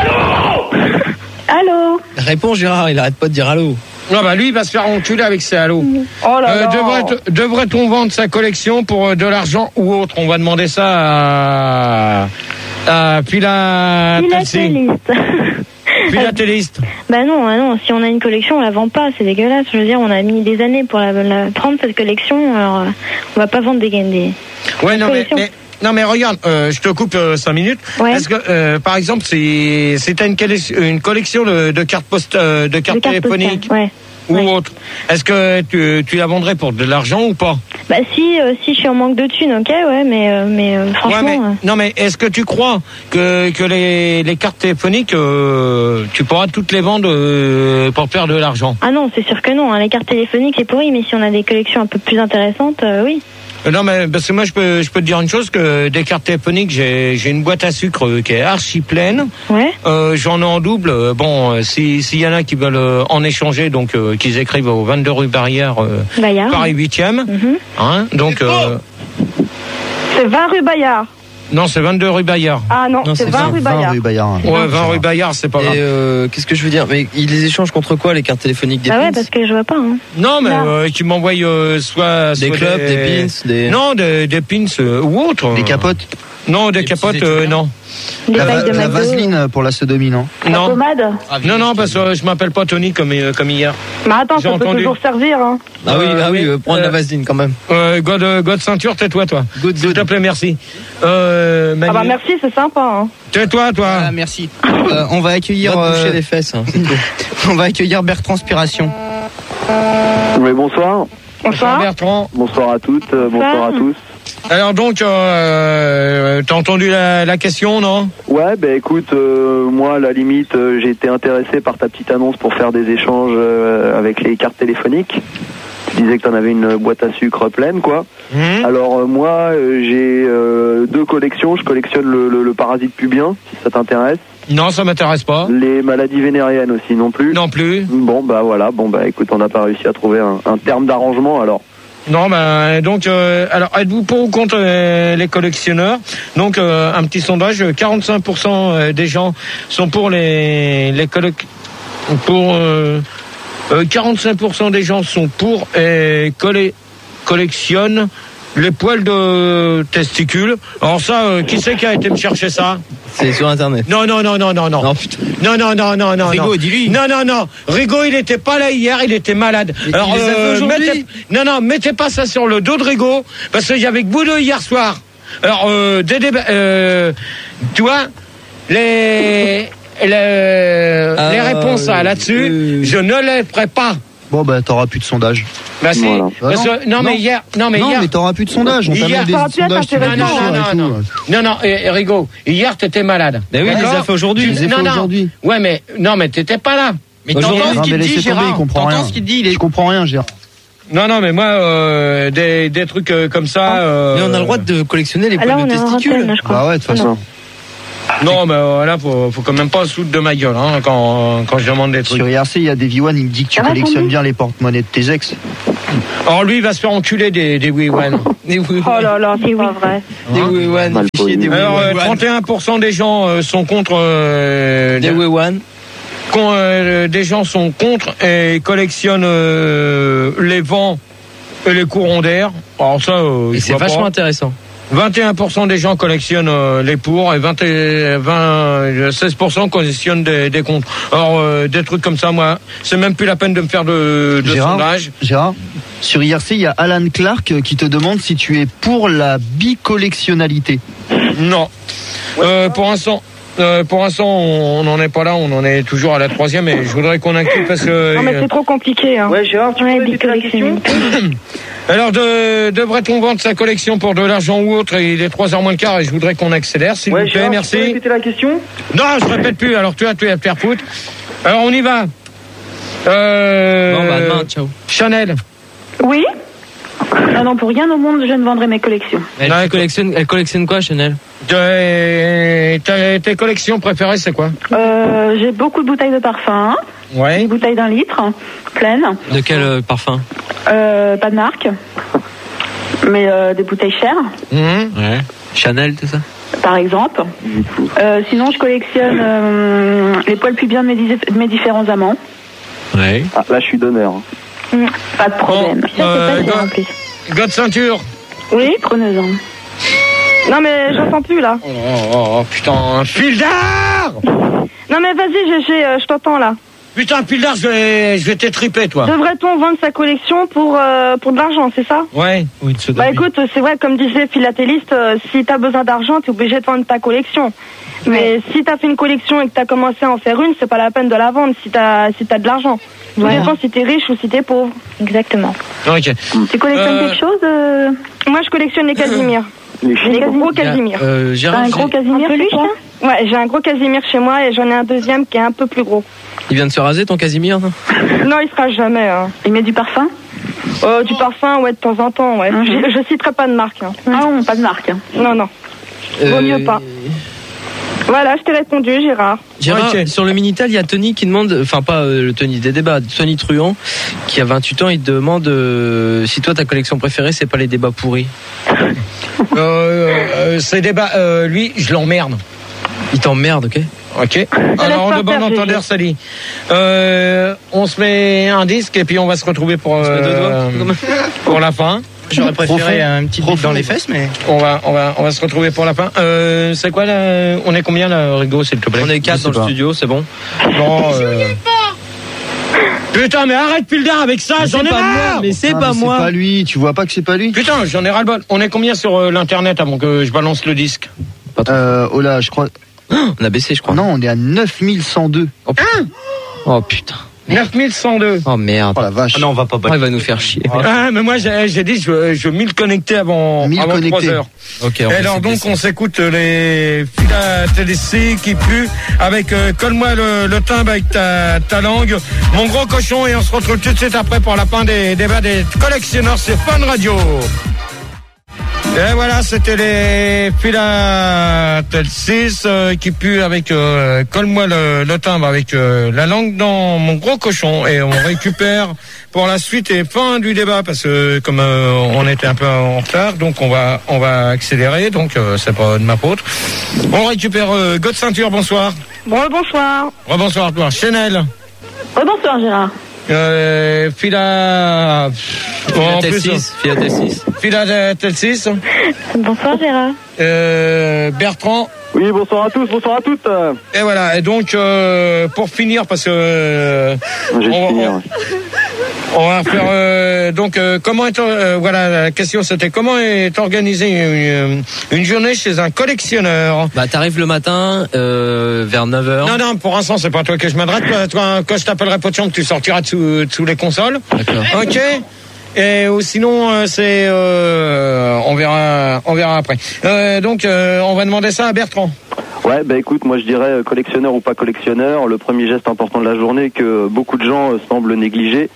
Allô?
Réponds, Gérard, il arrête pas de dire allô.
Non, bah lui, il va se faire enculer avec ses halos.
Oh là
Euh,
là.
devrait- devrait-on vendre sa collection pour euh, de l'argent ou autre? On va demander ça à, à Pila...
Philatéliste.
Philatéliste.
Bah non, bah non, si on a une collection, on la vend pas, c'est dégueulasse. Je veux dire, on a mis des années pour la, la- prendre cette collection, alors euh, on va pas vendre des des.
Ouais, non, mais,
collection.
mais- non, mais regarde, euh, je te coupe euh, cinq minutes.
Ouais.
Est-ce que, euh, par exemple, si si t'as une, collection- une collection de, de cartes post, euh, de cartes
Des cartes
téléphoniques
postales, ouais.
ou
ouais.
autre, est-ce que tu, tu la vendrais pour de l'argent ou pas?
Bah si, euh, si je suis en manque de thunes, ok, ouais, mais euh, mais euh, franchement.
Ouais, mais,
euh,
non, mais est-ce que tu crois que, que les, les cartes téléphoniques, euh, tu pourras toutes les vendre euh, pour faire de l'argent?
Ah non, c'est sûr que non. Hein. Les cartes téléphoniques, c'est pourri, mais si on a des collections un peu plus intéressantes, euh, oui.
Euh, Non, mais parce que moi, je peux, je peux te dire une chose, que des cartes téléphoniques, j'ai, j'ai une boîte à sucre euh, qui est archi pleine.
Ouais.
Euh, j'en ai en double. Euh, Bon, euh, si, s'il y en a qui veulent euh, en échanger, donc euh, qu'ils écrivent au vingt-deux rue Barrière, euh,
Bayard.
Paris huitième.
Mhm.
Hein, donc, euh,
C'est vingt rue Bayard.
non, c'est vingt-deux rue Bayard.
Ah non,
Non,
c'est
c'est
vingt rue Bayard.
rue Bayard.
Ouais, vingt rue Bayard, c'est pas grave.
Et euh, qu'est-ce que je veux dire? Mais ils les échangent contre quoi, les cartes téléphoniques des
Bah ouais,
pins?
parce que je vois pas. Hein.
Non, mais
Là.
euh, qui m'envoient euh, soit,
Des
soit
clubs, des pins, des...
Non, des, des pins euh, ou autres.
Des capotes.
Non, des,
Des petits
capotes, euh,
étudiants.
non.
Des
La,
bagues de
la
McDo.
vaseline pour la sodomie, non?
La
Non.
pommade?
Non, non, parce que euh, je m'appelle pas Tony comme, euh, comme hier.
Mais attends,
J'ai
ça peut
entendu.
toujours servir. Hein.
Ah oui,
Euh,
ah oui,
oui,
euh, prends de
euh,
la vaseline quand même.
Euh, God, euh, God ceinture, tais-toi, toi.
Good,
S'il
good.
te plaît, merci. Euh, Manu,
Ah bah merci, c'est sympa. Hein.
tais-toi, toi.
Ah, merci. Euh, on va accueillir.
Va te
euh,
boucher les fesses. Hein, c'est tout.
on va accueillir Bertranspiration.
Oui, bonsoir.
Bonsoir.
Bertrand.
Bonsoir à toutes, euh, bonsoir à tous.
Alors donc, euh, t'as entendu la, la question, non?
Ouais, bah écoute, euh, moi à la limite, euh, j'ai été intéressé par ta petite annonce pour faire des échanges euh, avec les cartes téléphoniques. Tu disais que t'en avais une boîte à sucre pleine, quoi.
Mmh.
Alors euh, moi, euh, j'ai euh, deux collections. Je collectionne le, le, le parasite pubien, si ça t'intéresse.
Non, ça m'intéresse pas.
Les maladies vénériennes aussi, non plus.
Non plus.
Bon, bah voilà. Bon, bah écoute, on n'a pas réussi à trouver un, un terme d'arrangement, alors.
Non, ben donc, euh, alors êtes-vous pour ou contre euh, les collectionneurs? Donc, euh, un petit sondage, quarante-cinq pour cent des gens sont pour les les collec pour euh, euh, quarante-cinq pour cent des gens sont pour et colle- collectionnent les poils de testicules. Alors ça, euh, qui c'est qui a été me chercher ça?
C'est sur internet.
Non, non, non, non, non, non.
Non, putain.
Non, non, non, non, non.
Rigaud,
non.
dis-lui.
Non, non, non. Rigaud, il était pas là hier, il était malade.
Mais
Alors,
il les a fait aujourd'hui.
mettez, non, non, mettez pas ça sur le dos de Rigaud, parce qu'il y avait que vous deux hier soir. Alors, euh, des débats, euh, tu vois, les, les,
Ah,
les réponses là,
oui,
là-dessus,
oui, oui.
je ne les ferai pas.
Bon, bah, t'auras plus de sondage.
Bah, si.
Voilà.
Parce que, non,
Non.
mais hier, non, mais
non,
hier.
mais t'auras plus de sondage. On t'a
Hier,
mis des
ça aurait pu être
sondages sur
intéressant.
Non, non,
Twitter et
non,
tout.
non, non, et, et Rigaud, hier t'étais malade.
Ben oui, il les a
D'accord
fait aujourd'hui.
Tu-
Il les a
non,
fait
non.
aujourd'hui.
Ouais, mais non, mais t'étais pas là.
Mais
Aujourd'hui.
t'entends
Non,
ce
mais
qu'il
laissez
dit,
tomber, il
Gérard?
comprend
T'entends
rien.
ce qu'il dit? Il est...
Je comprends rien, Gérard.
Non, non, mais moi, euh, des, des trucs euh, comme ça. Euh...
Mais on a le droit de collectionner les
Ah, là,
poils de
on est en
testicules.
antenne, je crois.
Bah ouais, de toute façon.
Non, mais euh, là, faut, faut quand même pas se foutre de ma gueule hein, quand, quand je demande des trucs.
Sur I R C, il y a des V un, il me dit que tu
Ça va,
collectionnes
Sandy
bien les porte-monnaies de tes ex.
Alors lui, il va se faire enculer des, des Wii One.
Des oui,
Oh là là, c'est pas vrai.
des oui, one,
Mal
des fichiers, des oui,
Alors, euh,
one.
trente et un pour cent des gens euh, sont contre. Euh,
Des oui, one.
con- euh, des gens sont contre et collectionnent euh, les vents et les courants d'air. Alors ça, euh,
Et
je
c'est
vois
vachement
pas.
intéressant.
vingt et un pour cent des gens collectionnent euh, les pour et vingt et vingt, seize pour cent collectionnent des, des contre. Alors euh, des trucs comme ça, moi, c'est même plus la peine de me faire de, de
Gérard,
sondage.
Gérard, sur I R C, il y a Alan Clark euh, qui te demande si tu es pour la bicollectionnalité.
Non. Euh, pour l'instant. Euh, pour l'instant, on n'en est pas là, on en est toujours à la troisième et je voudrais qu'on inclue parce que.
Non, mais c'est trop compliqué. Hein.
Ouais, Gérard, tu peux
Ouais,
répéter la question
bicollectionnalité.
Alors, de, devrait-on vendre sa collection pour de l'argent ou autre? Il est trois heures moins le quart et je voudrais qu'on accélère, s'il
Ouais,
vous plaît,
Gérard, tu
merci.
peux répéter la question
Non, je répète plus, alors tu vas, tu vas te faire foutre. Alors, on y va. Euh,
Bon, bah, demain, ciao.
Chanel.
Oui. Ah non, pour rien au monde, je ne vendrai mes collections.
Elle,
Ouais,
collectionne, elle collectionne quoi, Chanel?
Tes, tes- tes collections préférées, c'est quoi?
Euh, j'ai beaucoup de bouteilles de parfum, des
Ouais.
bouteilles d'un litre, pleines,
De quel euh, parfum?
euh, pas de marque, mais euh, des bouteilles chères,
Mhm.
Ouais. Chanel, tout ça?
par exemple. Euh, sinon, je collectionne euh, les poils pubiens de mes, dis- de mes différents amants.
Ouais.
Ah, là, je suis donneur.
Mm, Pas de problème.
Bon,
Ça, c'est
euh,
pas cher, en
God,
plus.
God ceinture.
Oui, prenez-en.
Non, mais j'entends plus là.
Oh, oh, oh, putain, un fil d'art.
Non, mais vas-y, G G, euh, je t'entends là.
Putain, fil d'art, je vais, je vais t'étriper, toi.
Devrait-on vendre sa collection pour, euh, pour de l'argent, c'est ça?
Ouais.
Oui, de
Bah écoute, c'est vrai, comme disait le philatéliste, euh, si t'as besoin d'argent, t'es obligé de vendre ta collection. Mais si t'as fait une collection et que t'as commencé à en faire une, c'est pas la peine de la vendre si t'as si t'as de l'argent. Tout
Voilà.
dépend si t'es riche ou si t'es pauvre.
Exactement.
Ok.
Tu collectionnes
Euh,
quelque chose euh,
Moi, je collectionne les Casimir.
Les
Les
chiffres.
gros
Il y a,
Casimir.
euh,
T'as
Gérard,
un gros
j'ai-
Casimir
Un
chez
peluche,
toi
Ouais, j'ai un gros Casimir chez moi et j'en ai un deuxième qui est un peu plus gros.
il vient de se raser, ton Casimir, non?
Non, il sera jamais. Hein.
Il met du parfum
Euh, du parfum, ouais, de temps en temps, ouais.
Mhm.
je, je citerai pas de marque. Hein.
Ah non, pas de marque.
Non, non. Vaut mieux pas. Voilà, je t'ai répondu, Gérard.
Gérard,
Ok.
sur le Minitel, il y a Tony qui demande, enfin pas euh, le Tony des débats, Tony Truand, qui a vingt-huit ans, il te demande euh, si toi ta collection préférée, c'est pas les débats pourris.
Euh, euh, ces débats, euh, lui, je l'emmerde.
Il t'emmerde, ok?
Ok.
pas
Alors, de
faire,
bon
Gégé.
entendeur, ça dit. Euh, on se met un disque et puis on va se retrouver pour,
se met deux
euh,
doigts.
pour la fin.
J'aurais préféré
Profond.
un petit bit
Profond.
dans les fesses, mais.
On va, on va, on va se retrouver pour la fin. Euh, c'est quoi là? On est combien là, Rigo, s'il te plaît?
On est quatre
Je
dans
sais
le
pas.
studio, c'est bon.
Non, euh... Putain, mais arrête Pildar avec ça,
Mais
j'en
c'est
ai
pas
marre.
moi, mais c'est
Ah,
pas
mais
moi.
C'est pas lui, tu vois pas que c'est pas lui?
Putain, j'en ai ras-le-bol. On est combien sur euh, l'internet avant que je balance le disque?
Euh, oh là, je crois.
On a baissé, je crois.
Non, on est à neuf mille cent deux.
Oh putain. Oh putain.
neuf mille cent deux.
Oh merde.
Oh la vache.
Ah non, on va pas
Oh, il va nous faire chier.
Ah, mais moi j'ai j'ai dit je, je veux mille connectés avant,
mille
avant
connectés.
trois heures.
Ok.
Et alors donc on s'écoute les philatélistes qui puent avec euh, colle-moi le, le timbre avec ta, ta langue, mon gros cochon, et on se retrouve tout de suite après pour la fin des débats des collectionneurs sur Fun Radio. Et voilà, c'était les philatélistes euh, qui puent avec euh, colle-moi le, le timbre avec euh, la langue dans mon gros cochon, et on récupère pour la suite et fin du débat parce que comme euh, on était un peu en retard, donc on va on va accélérer, donc euh, c'est pas de ma faute. On récupère euh, God Ceinture, bonsoir.
Bon, bonsoir.
Rebonsoir toi. Chanel.
Oh, bonsoir Gérard.
Euh, Phila. Bon, en
Philatel
plus,
six. Philatel six.
Philatel six.
Bonsoir Gérard.
Euh, Bertrand.
Oui, bonsoir à tous, bonsoir à toutes.
Et voilà. Et donc euh, pour finir, parce que euh,
J'ai
on,
fini.
on- on va faire euh, donc euh, comment est euh, voilà, la question c'était comment est organisée une, une journée chez un collectionneur.
Bah t'arrives le matin euh, vers neuf heures.
Non non, pour l'instant c'est pas à toi que je m'adresse. Toi, toi, quand je t'appellerai pas de chambre, tu sortiras de sous, de sous les consoles.
D'accord.
Ok. Et ou sinon euh, c'est euh, on verra on verra après. Euh, donc euh, on va demander ça à Bertrand.
Ouais, bah écoute, moi je dirais euh, collectionneur ou pas collectionneur, le premier geste important de la journée que beaucoup de gens euh, semblent négliger,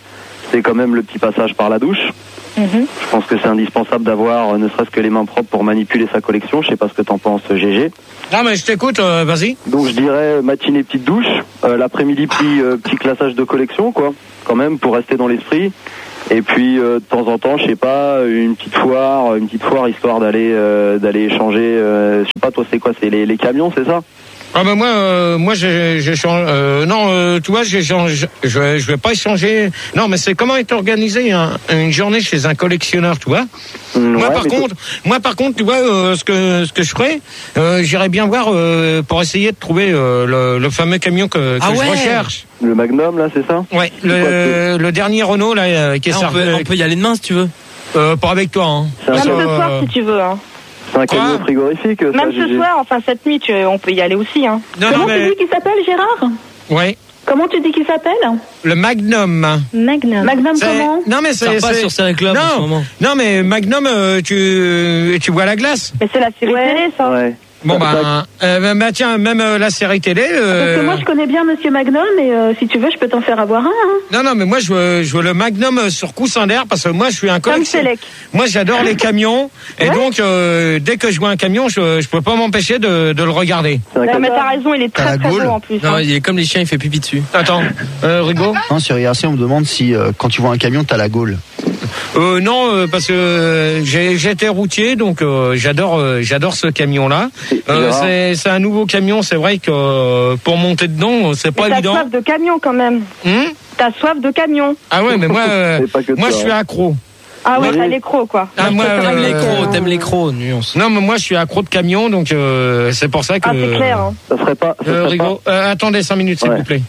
c'est quand même le petit passage par la douche.
Mhm.
Je pense que c'est indispensable d'avoir, euh, ne serait-ce que les mains propres pour manipuler sa collection. Je sais pas ce que t'en penses, G G.
Non, mais je t'écoute, euh, vas-y.
Donc je dirais matinée petite douche, euh, l'après-midi petit, euh, petit classage de collection, quoi, quand même, pour rester dans l'esprit. Et puis euh, de temps en temps, je sais pas, une petite foire, une petite foire histoire d'aller euh, d'aller échanger. Euh, je sais pas, toi c'est quoi, c'est les, les camions, c'est ça?
Ah ben moi, euh, moi j'ai, j'ai changé. Euh, non, euh, tu vois, j'ai changé. Je, vais- je vais pas échanger. Non, mais c'est comment est organisée un- une journée chez un collectionneur, tu vois.
Mmh,
moi
ouais,
par
mais
contre, moi par contre, tu vois, euh, ce que ce que je ferais, euh, j'irais bien voir euh, pour essayer de trouver euh, le, le fameux camion que, que
Ah
je
ouais.
recherche.
Le Magnum là, c'est ça?
Ouais, le, le dernier Renault là euh, qui est
Ah, on,
sorti.
peut, on peut y aller demain si tu veux.
Euh, pas avec toi, hein.
C'est un,
Même
Parce que,
ce soir,
euh,
si tu veux. Hein.
c'est un camion
Quoi
frigorifique, ça,
Même ce
G G.
soir, enfin cette nuit, tu- on peut y aller aussi. Hein.
Non,
Comment
non,
tu
mais
dis qu'il s'appelle, Gérard?
ouais,
Comment tu dis qu'il s'appelle?
le Magnum.
Magnum.
Magnum
C'est-
comment?
Non mais
Ça
c'est,
repasse
c'est-
sur Série Club en ce
non,
moment.
non mais Magnum, euh, tu tu vois la glace.
Mais c'est la série
Ouais.
télé, ça.
Ouais.
Bon
Bah,
bah, euh, bah tiens, même euh, la série télé. euh,
Parce que moi, je connais bien Monsieur Magnum, et euh, si tu veux, je peux t'en faire avoir un. Hein.
Non non mais moi je veux, je veux le Magnum euh, sur coussin d'air parce que moi je suis un
Comme
collectionneur.
Selec.
Moi j'adore les camions et
Ouais.
donc euh, dès que je vois un camion, je je peux pas m'empêcher de, de le regarder.
C'est un
Non, mais
camion.
t'as raison, il est
T'as
très
la
très
gaule.
beau en plus.
Non,
hein.
il est comme les chiens, il fait pipi dessus.
Attends, euh, Rigo.
Non, sur I R C, on me demande si euh, quand tu vois un camion, t'as la gaule.
Euh, non, euh, parce que euh, j'ai, j'étais routier, donc euh, j'adore, euh, j'adore ce camion-là. Euh,
Gérard.
c'est, c'est un nouveau camion, c'est vrai que euh, pour monter dedans, c'est pas
Mais t'as
évident.
soif de camion quand même.
Hum
T'as soif de camion.
ah ouais, mais moi, euh,
C'est pas que
moi, je
toi,
suis
hein.
accro.
Ah ouais,
Oui.
t'as l'écro quoi.
Ah, moi,
T'aimes
euh,
les crocs, t'aimes les crocs, nuance.
Non, mais moi, je suis accro de camion, donc euh, c'est pour ça que.
Ah, c'est clair. Hein.
Ça serait pas. Ça
Euh,
serait pas...
Rigo, euh, attendez cinq minutes, s'il
Ouais.
vous plaît.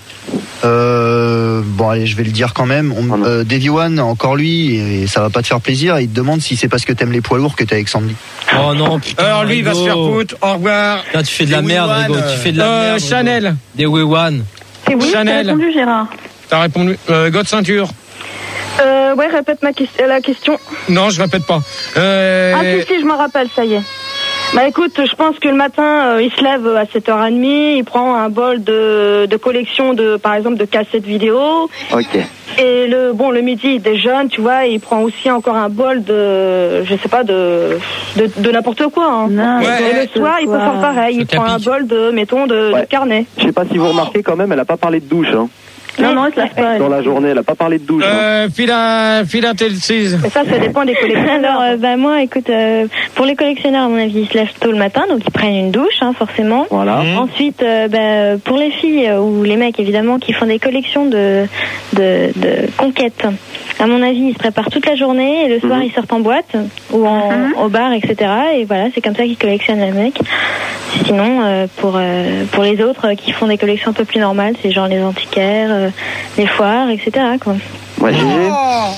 Euh, bon, allez, je vais le dire quand même. On,
Oh non.
euh, Davy One, encore lui, et ça va pas te faire plaisir. Il te demande si c'est parce que t'aimes les poids lourds que t'es avec Sandy.
Oh non, putain.
Alors lui, il va se faire
Rigo.
foutre. Au revoir.
Putain, tu fais de la
Des
merde,
Wee
Rigo.
One,
Tu fais de la
Euh,
merde. Rigo.
Chanel,
Des Wee One.
Et oui,
Chanel.
t'as répondu, Gérard.
t'as répondu. Euh, God ceinture.
Euh, ouais, répète ma question, la question.
Non, je répète pas. Euh,
Ah si, si, je me rappelle, ça y est. Bah écoute, je pense que le matin, euh, il se lève à sept heures trente, il prend un bol de, de collection de, par exemple, de cassettes vidéo.
Ok.
Et le bon, le midi, il déjeune, tu vois, et il prend aussi encore un bol de, je sais pas, de de, de n'importe quoi. Hein.
Non,
Ouais.
Et le soir, il peut faire pareil, il
Ça
prend un
capique.
bol de, mettons, de,
Ouais.
de carnet.
Je sais pas si vous remarquez quand même, elle a pas parlé de douche. Hein.
Non, non, il se lave pas.
Dans la journée, elle a pas parlé de douche. Hein.
Euh, Phila, Philadelphie.
Mais ça, ça dépend des collectionneurs.
Alors, euh, bah moi, écoute, euh, pour les collectionneurs, à mon avis, ils se lèvent tôt le matin, donc ils prennent une douche, hein, forcément.
Voilà.
Mmh.
Ensuite, euh, bah, pour les filles euh, ou les mecs, évidemment, qui font des collections de, de, de conquêtes, à mon avis, ils se préparent toute la journée et le soir,
Mhm.
ils sortent en boîte ou en,
Mhm.
au bar, et cetera. Et voilà, c'est comme ça qu'ils collectionnent les mecs. Sinon, euh, pour, euh, pour les autres euh, qui font des collections un peu plus normales, c'est genre les antiquaires, euh, les foires, et cetera. Quoi.
Ouais, G G.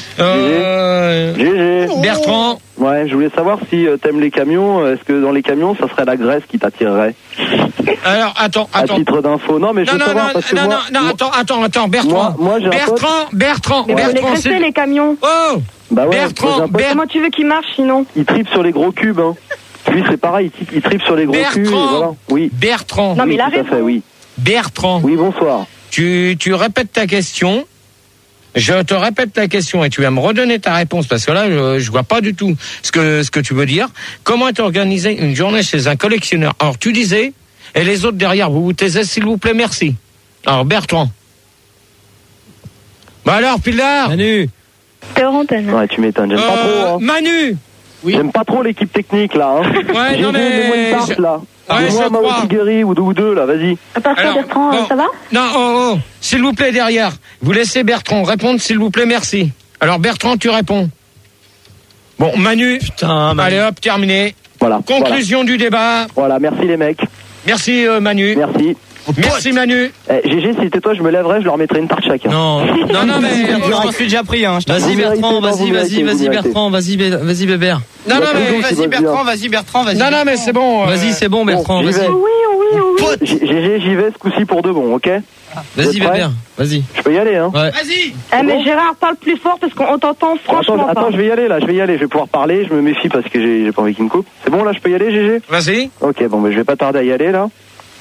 Euh,
G G.
Bertrand.
Ouais, je voulais savoir si euh, t'aimes les camions. euh, Est-ce que dans les camions, ça serait la graisse qui t'attirerait?
Alors, attends,
À
attends.
titre d'info. Non, mais je
Non,
veux
non,
savoir
non,
parce que
non,
moi,
non, non,
moi-
attends, attends, attends, Bertrand.
Moi- moi, j'ai un
Bertrand, Bertrand,
Mais vous les
Bertrand,
graissez,
c'est...
les camions.
Oh,
Bah ouais,
Bertrand,
moi, j'ai un pote,
Ber-
Comment tu veux qu'ils marchent sinon?
il tripe sur les gros cubes. Hein. Lui, c'est pareil, il, il tripe sur les gros
Bertrand.
cubes. Et voilà. Oui.
Bertrand,
Non, mais
oui,
il a
tout à
raison.
fait, oui.
Bertrand,
Oui, bonsoir.
tu, tu répètes ta question. Je te répète ta question et tu vas me redonner ta réponse parce que là, je, je vois pas du tout ce que, ce que tu veux dire. Comment est organisée une journée chez un collectionneur? Alors, tu disais, et les autres derrière, vous vous taisez, s'il vous plaît, merci. Alors, Bertrand. Bah alors, Pilar.
Manu.
T'es hors antenne.
Ouais, tu m'étonnes. J'aime pas
Euh,
trop. Hein.
Manu.
J'aime pas trop l'équipe technique, là. Hein.
Ouais,
J'ai
non,
dit, mets-moi une
mais...
tarte,
je-
là.
Ouais,
Mets-moi
je
un Mao
crois.
Tigeri ou deux ou deux, là, vas-y.
À part ça,
Alors,
Bertrand,
bon.
euh, ça va?
Non, oh, oh, s'il vous plaît, derrière. Vous laissez Bertrand répondre, s'il vous plaît, merci. Alors, Bertrand, tu réponds. Bon, Manu.
Putain, Manu.
Allez, hop, terminé.
Voilà.
Conclusion du débat.
Voilà. Voilà, merci les mecs.
Merci, euh, Manu.
Merci.
Merci, Manu.
Eh, G G, si c'était toi, je me lèverais, je leur mettrais une tarte chacun.
Non, non, non, mais
Je m'en suis déjà pris, hein. je t'en-
Vas-y
Vous méritez,
Bertrand,
non,
vas-y,
vous
vas-y,
méritez,
vas-y
vous méritez.
Bertrand, vas-y, Bé- vas-y Bébert.
Non, non,
Bah,
mais...
toujours,
Vas-y
c'est
Bertrand,
bien.
vas-y Bertrand, vas-y.
Non, non, mais c'est bon. euh,
Vas-y, c'est bon Bertrand,
j'y
vas-y.
vais.
Oui, oui, oui.
G G, j'y vais ce coup-ci pour de bon, ok?
Vas-y
Vous êtes prêts
Bébert, vas-y.
Je peux y aller, hein?
Ouais.
Vas-y.
Eh, mais Gérard, parle plus fort parce qu'on t'entend franchement
Attends,
pas.
attends, je vais y aller là, je vais y aller, je vais pouvoir parler, je me méfie parce que j'ai j'ai pas envie qu'il me coupe. C'est bon là, je peux y aller, G G?
Vas-y.
Ok, bon, mais je vais pas tarder à y aller là.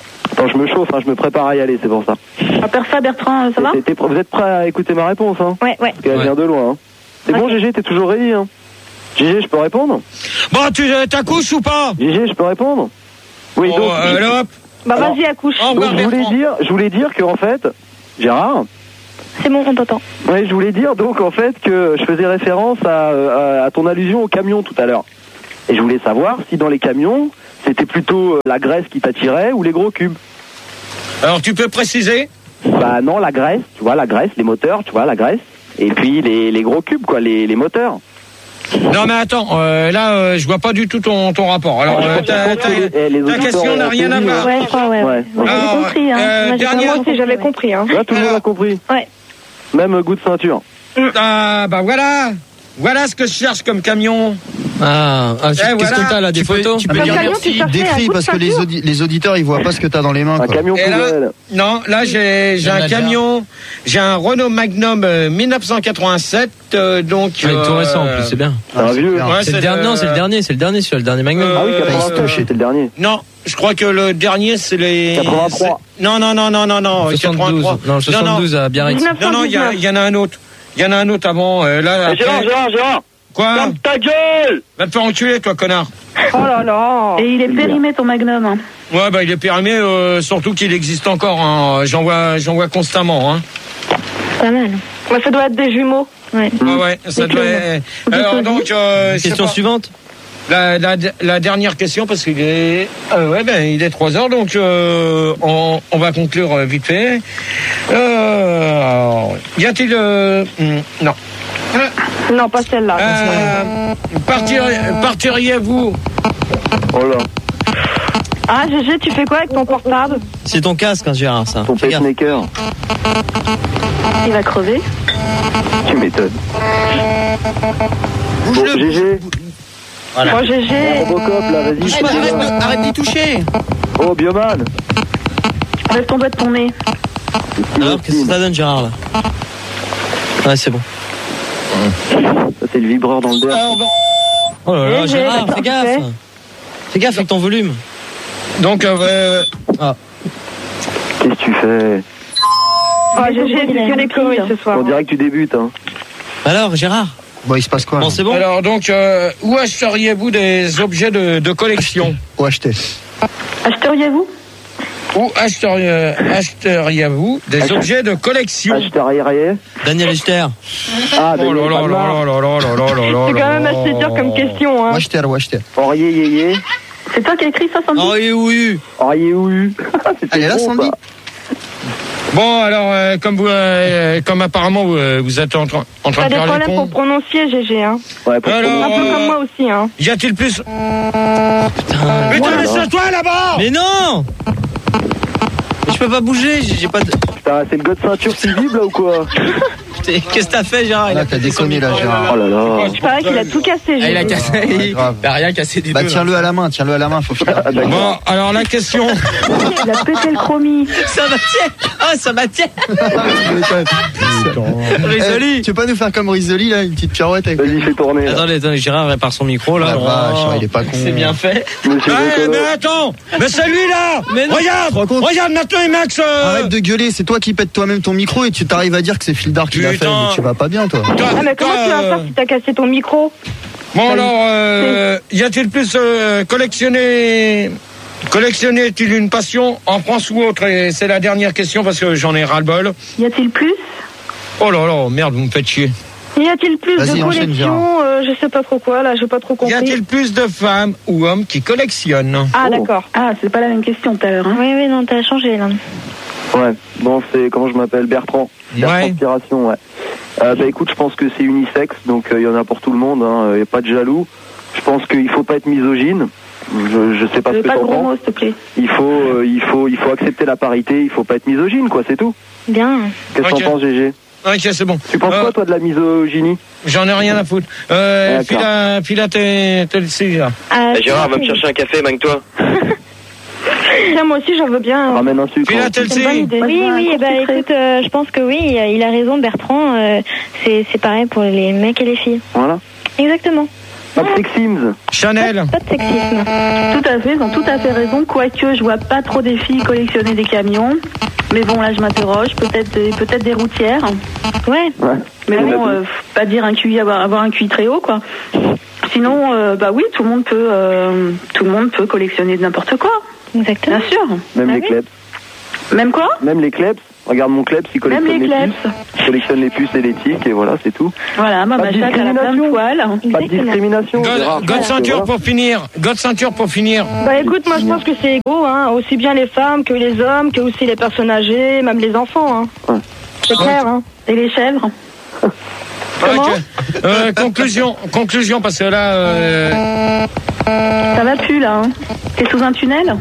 Quand je me chauffe, hein, je me prépare à y aller, c'est pour ça.
À part ça, Bertrand, ça va?
T'es- t'es- Vous êtes prêts à écouter ma réponse, hein?
Ouais, ouais.
Parce qu'elle
Ouais.
vient de loin, hein. C'est bon, Gégé, t'es toujours ready, hein? Gégé, je peux répondre?
Bon, tu t'accouches ou pas?
Gégé, je peux répondre? Oui,
Oh,
donc...
euh, hop.
Bah
Alors,
vas-y, accouche.
Au
donc
revoir,
je voulais
Bertrand.
dire, je voulais dire que en fait, Gérard,
C'est bon, on t'entend.
ouais, je voulais dire donc en fait que je faisais référence à, à, à ton allusion au camion tout à l'heure. Et je voulais savoir si dans les camions, c'était plutôt euh, la graisse qui t'attirait ou les gros cubes.
Alors, tu peux préciser?
Bah non, la graisse, tu vois, la graisse, les moteurs, tu vois, la graisse. Et puis les, les gros cubes, quoi, les, les moteurs.
Non, mais attends, euh, là, euh, je vois pas du tout ton, ton rapport. Alors, euh, ta, ta-
Eh, les
ta
auditeurs
question n'a
ont
rien à
compris,
voir.
Ouais, je crois, ouais.
Ouais.
ouais. Moi,
Alors,
j'ai compris, hein.
euh,
Moi, j'ai
dernière-
vraiment
Moi aussi, j'avais compris. Hein.
Là, tout le monde a compris.
Ouais.
Même euh, goût de ceinture.
Ah, bah voilà. Voilà ce que je cherche comme camion.
Ah, ah, qu'est-ce
voilà.
que t'as là, des
Tu peux-
photos?
tu peux
Comme
dire
camion,
merci.
tu cherchais un
Décris
coup de
parce que les,
ceinture.
audi- les auditeurs ils voient pas ce que t'as dans les mains.
Un
Quoi.
camion
Et là,
poubelle.
non, là j'ai j'ai
Il y en a
un
déjà.
camion, j'ai un Renault Magnum euh, mille neuf cent quatre-vingt-sept, euh, donc.
Ah, il est tout
euh,
récent en plus, c'est bien.
C'est un vieux.
bien.
Ouais,
C'est le dernier, non, c'est le dernier, c'est le dernier, celui-là, le dernier Magnum.
Euh,
Ah oui,
Euh,
quatre-vingt-sept, c'était le dernier.
Non, je crois que le dernier c'est les.
quatre-vingt-trois.
c'est- Non, non, non, non, non, non.
soixante-douze.
quatre-vingt-trois.
Non, le soixante-douze à Biarritz.
Non, non, il y, a- il y en a un autre. Il y en a un autre avant. Euh, là, après-
Gérard, Gérard, Gérard.
Quoi?
Ferme ta gueule!
Va te faire enculer, toi, connard.
Oh là là.
Et il est périmé, ton Magnum. Hein.
Ouais, bah il est périmé, euh, surtout qu'il existe encore. Hein. J'en vois, j'en vois constamment. Hein.
Pas mal.
Bah, ça doit être des jumeaux.
Ouais.
Ouais, ouais, ça
Des
doit.
clones.
Alors
Des
donc, euh, je sais
Question
pas.
suivante.
La, la, la dernière question parce qu'il est, euh, ouais, ben il est trois heures, donc euh, on, on va conclure euh, vite fait. Euh, alors, y a-t-il, euh, hmm, non.
Non, pas celle-là.
Euh, partir, partiriez-vous?
Oh là,
Ah, Gégé, tu fais quoi avec ton portable?
C'est ton casque, hein, Gérard, ça.
ton
Fais gaffe.
pacemaker.
Il va crever.
Tu m'étonnes. Bon, G G.
Voilà.
Bon, Gégé.
Robocop, là, vas-y.
Arrête, arrête, de- arrête d'y toucher.
Oh, Bioman.
Laisse ton doigt de ton nez.
Alors, qu'est-ce que ça donne, Gérard, là? Ouais, c'est bon.
Ça, c'est le vibreur dans le derrière.
Oh là là,
Eh, j'ai-
Gérard,
attends,
fais gaffe.
fais.
Fais gaffe avec ton volume.
Donc, euh,
Ah.
Qu'est-ce que tu fais?
Oh, Gégé, c'est que des conneries ce soir.
On dirait que tu débutes, hein.
Alors, Gérard?
Bon, il se passe quoi
Bon,
là
c'est bon?
alors donc, euh, où achèteriez-vous des objets de, de collection?
Ou acheter.
Acheteriez-vous?
Où achèteriez- achèteriez-vous des
Acheter-
objets de collection?
Acheteur arrière.
Daniel Echter.
Ah,
Oh là là là là là là là là là là
C'est quand même
là.
assez dur comme question. Hein.
Ou acheter, ou acheter.
Orier, yé,
C'est toi qui as écrit ça, Sandy?
Oh, oui, oui.
Orier, ou C'était
Elle est là,
bon,
Sandy
ça.
Bon, alors, euh, comme vous, euh, comme apparemment vous, euh, vous êtes en train, en train
T'as
de
des
faire les
problèmes pour
cons.
prononcer, Gégé. Hein.
Ouais, pour
Alors,
Un peu
euh,
comme moi aussi. Hein.
Y a-t-il plus?
Putain.
Mais
voilà.
toi, laisse-toi là-bas!
Mais non! Mais je peux pas bouger, j'ai j'ai pas de.
Putain, c'est le gars de ceinture visible, là, ou quoi?
Putain, qu'est-ce que t'as fait, Gérard? Il
Là,
a
t'as
pété son
déconné, là,
micro.
Gérard.
Oh là là.
Il paraît qu'il a tout cassé,
Ah, il a
Gégé.
cassé.
Ouais,
Il
grave.
a rien cassé du
Bah,
tout.
tiens-le à la main, tiens-le à la main, faut finir.
Ah, d'accord.
Bon, alors la question.
Il a pété le chromie.
Ça va tiens! Ah, ça va tiens!
Eh,
Risoli!
tu peux pas nous faire comme Risoli, là, une petite pirouette avec.
Vas-y, fais tourner, là.
Attendez, attendez, Gérard répare son micro, là.
Ah,
Oh,
vache, il est pas con.
C'est bien fait.
Monsieur
Ouais,
Bocolo.
mais attends! Mais c'est lui là!
Mais non.
Regarde!
rends compte
Regarde maintenant, et Max! euh,
Arrête de gueuler, c'est toi qui pètes toi-même ton micro et tu t'arrives à dire que c'est Fildar qui l'a fait.
Putain.
Mais tu vas pas bien, toi.
toi-
Ah, mais comment
toi,
tu vas
euh,
faire si t'as cassé ton micro?
Bon, alors, euh, y a-t-il plus euh, collectionner. Collectionner est-il une passion en France ou autre? Et c'est la dernière question parce que j'en ai ras-le-bol.
Y a-t-il plus?
Oh là là, merde, vous me faites chier.
Y a-t-il plus
Vas-y,
de
enchaîne,
collections euh, Je sais pas trop quoi, là, j'ai pas trop
Y
compris.
a-t-il plus de femmes ou hommes qui collectionnent?
Ah,
Oh.
d'accord.
Ah, c'est pas la même question tout à l'heure. Hein.
Oui, oui, non, t'as changé, là.
Ouais, bon, c'est, comment je m'appelle? Bertrand. Bertrand
Ouais.
Inspiration, ouais. Euh, bah écoute, je pense que c'est unisexe, donc il y en a pour tout le monde, hein, y a pas de jaloux. Je pense qu'il faut pas être misogyne. Je, je sais pas
Je
ce
veux
que
pas de
t'en
gros
penses.
mots, s'il te plaît.
Il faut, euh, il faut, il faut accepter la parité. Il faut pas être misogyne, quoi. C'est tout.
Bien.
Qu'est-ce que
Ok.
t'en penses, G G?
Ok, c'est bon.
Tu penses
Euh,
quoi, toi, de la misogynie?
J'en ai rien à foutre. Euh,
D'accord.
fila, fila tes, tes, tes- là.
Ah,
Gérard, va me chercher un café, manque-toi.
Tiens, moi aussi, j'en veux bien.
Ramène un sucre.
Fila
hein.
tes,
C'est une bonne idée.
Oui, oui, bah écoute, euh, je pense que oui, il a raison, Bertrand. euh, c'est c'est pareil pour les mecs et les filles.
Voilà.
Exactement.
Pas de sexisme.
Chanel.
Pas de sexisme.
Tout à fait, ils ont tout à fait raison. Quoique, je vois pas trop des filles collectionner des camions. Mais bon, là, je m'interroge. Peut-être des, peut-être des routières.
Ouais.
Ouais.
Mais bon, euh, faut pas dire un Q I, avoir, avoir un Q I très haut, quoi. Sinon, euh, bah oui, tout le monde peut, euh, tout le monde peut collectionner de n'importe quoi.
Exactement.
Bien sûr.
Même
Ah
les
oui.
kleps.
Même quoi?
Même les kleps. Regarde mon kleps, il collectionne
Même les
les
kleps.
puces. Il collectionne les puces et les tics et voilà, c'est tout.
Voilà, ma
Pas de
chatte, elle a plein de poils.
Pas de
Exactement.
discrimination. c'est rare.
God, God ceinture pour finir. God ceinture pour finir.
Bah écoute, moi je pense que c'est égaux, hein, aussi bien les femmes que les hommes, que aussi les personnes âgées, même les enfants. Hein.
Ouais.
C'est clair, hein.
Et les chèvres?
Comment?
Ok. Euh, conclusion, conclusion, parce que là, euh,
Ça va plus, là, hein. T'es sous un tunnel?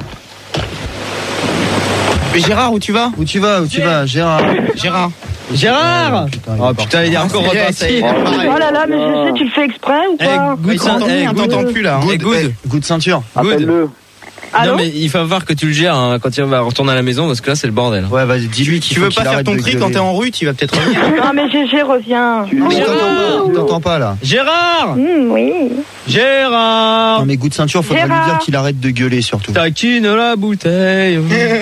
Mais Gérard, où tu vas?
Où tu vas, où tu vas, Gérard?
Gérard.
Gérard
Oh putain, il est encore repassé.
Oh là là, mais je sais, tu le fais exprès ou
Eh,
pas?
Good, eh, on t'entend plus là.
Good,
Eh, Good.
eh, good ceinture.
Appelle-le.
Allô?
Non mais il va voir que tu le gères hein, quand il va retourner à la maison parce que là c'est le bordel.
Ouais, vas-y, dis-lui qu'il
Tu
faut
veux
qu'il
pas faire
arrête
ton
de
cri
gueuler.
quand t'es en rue, tu vas peut-être revenir.
Non mais G G revient.
Tu
Non, mais
lui
il t'entend pas, il t'entend pas là.
Gérard
Mmh, oui.
Gérard
Non mais good ceinture, faudrait
Gérard.
lui dire qu'il arrête de gueuler surtout.
Taquine la bouteille,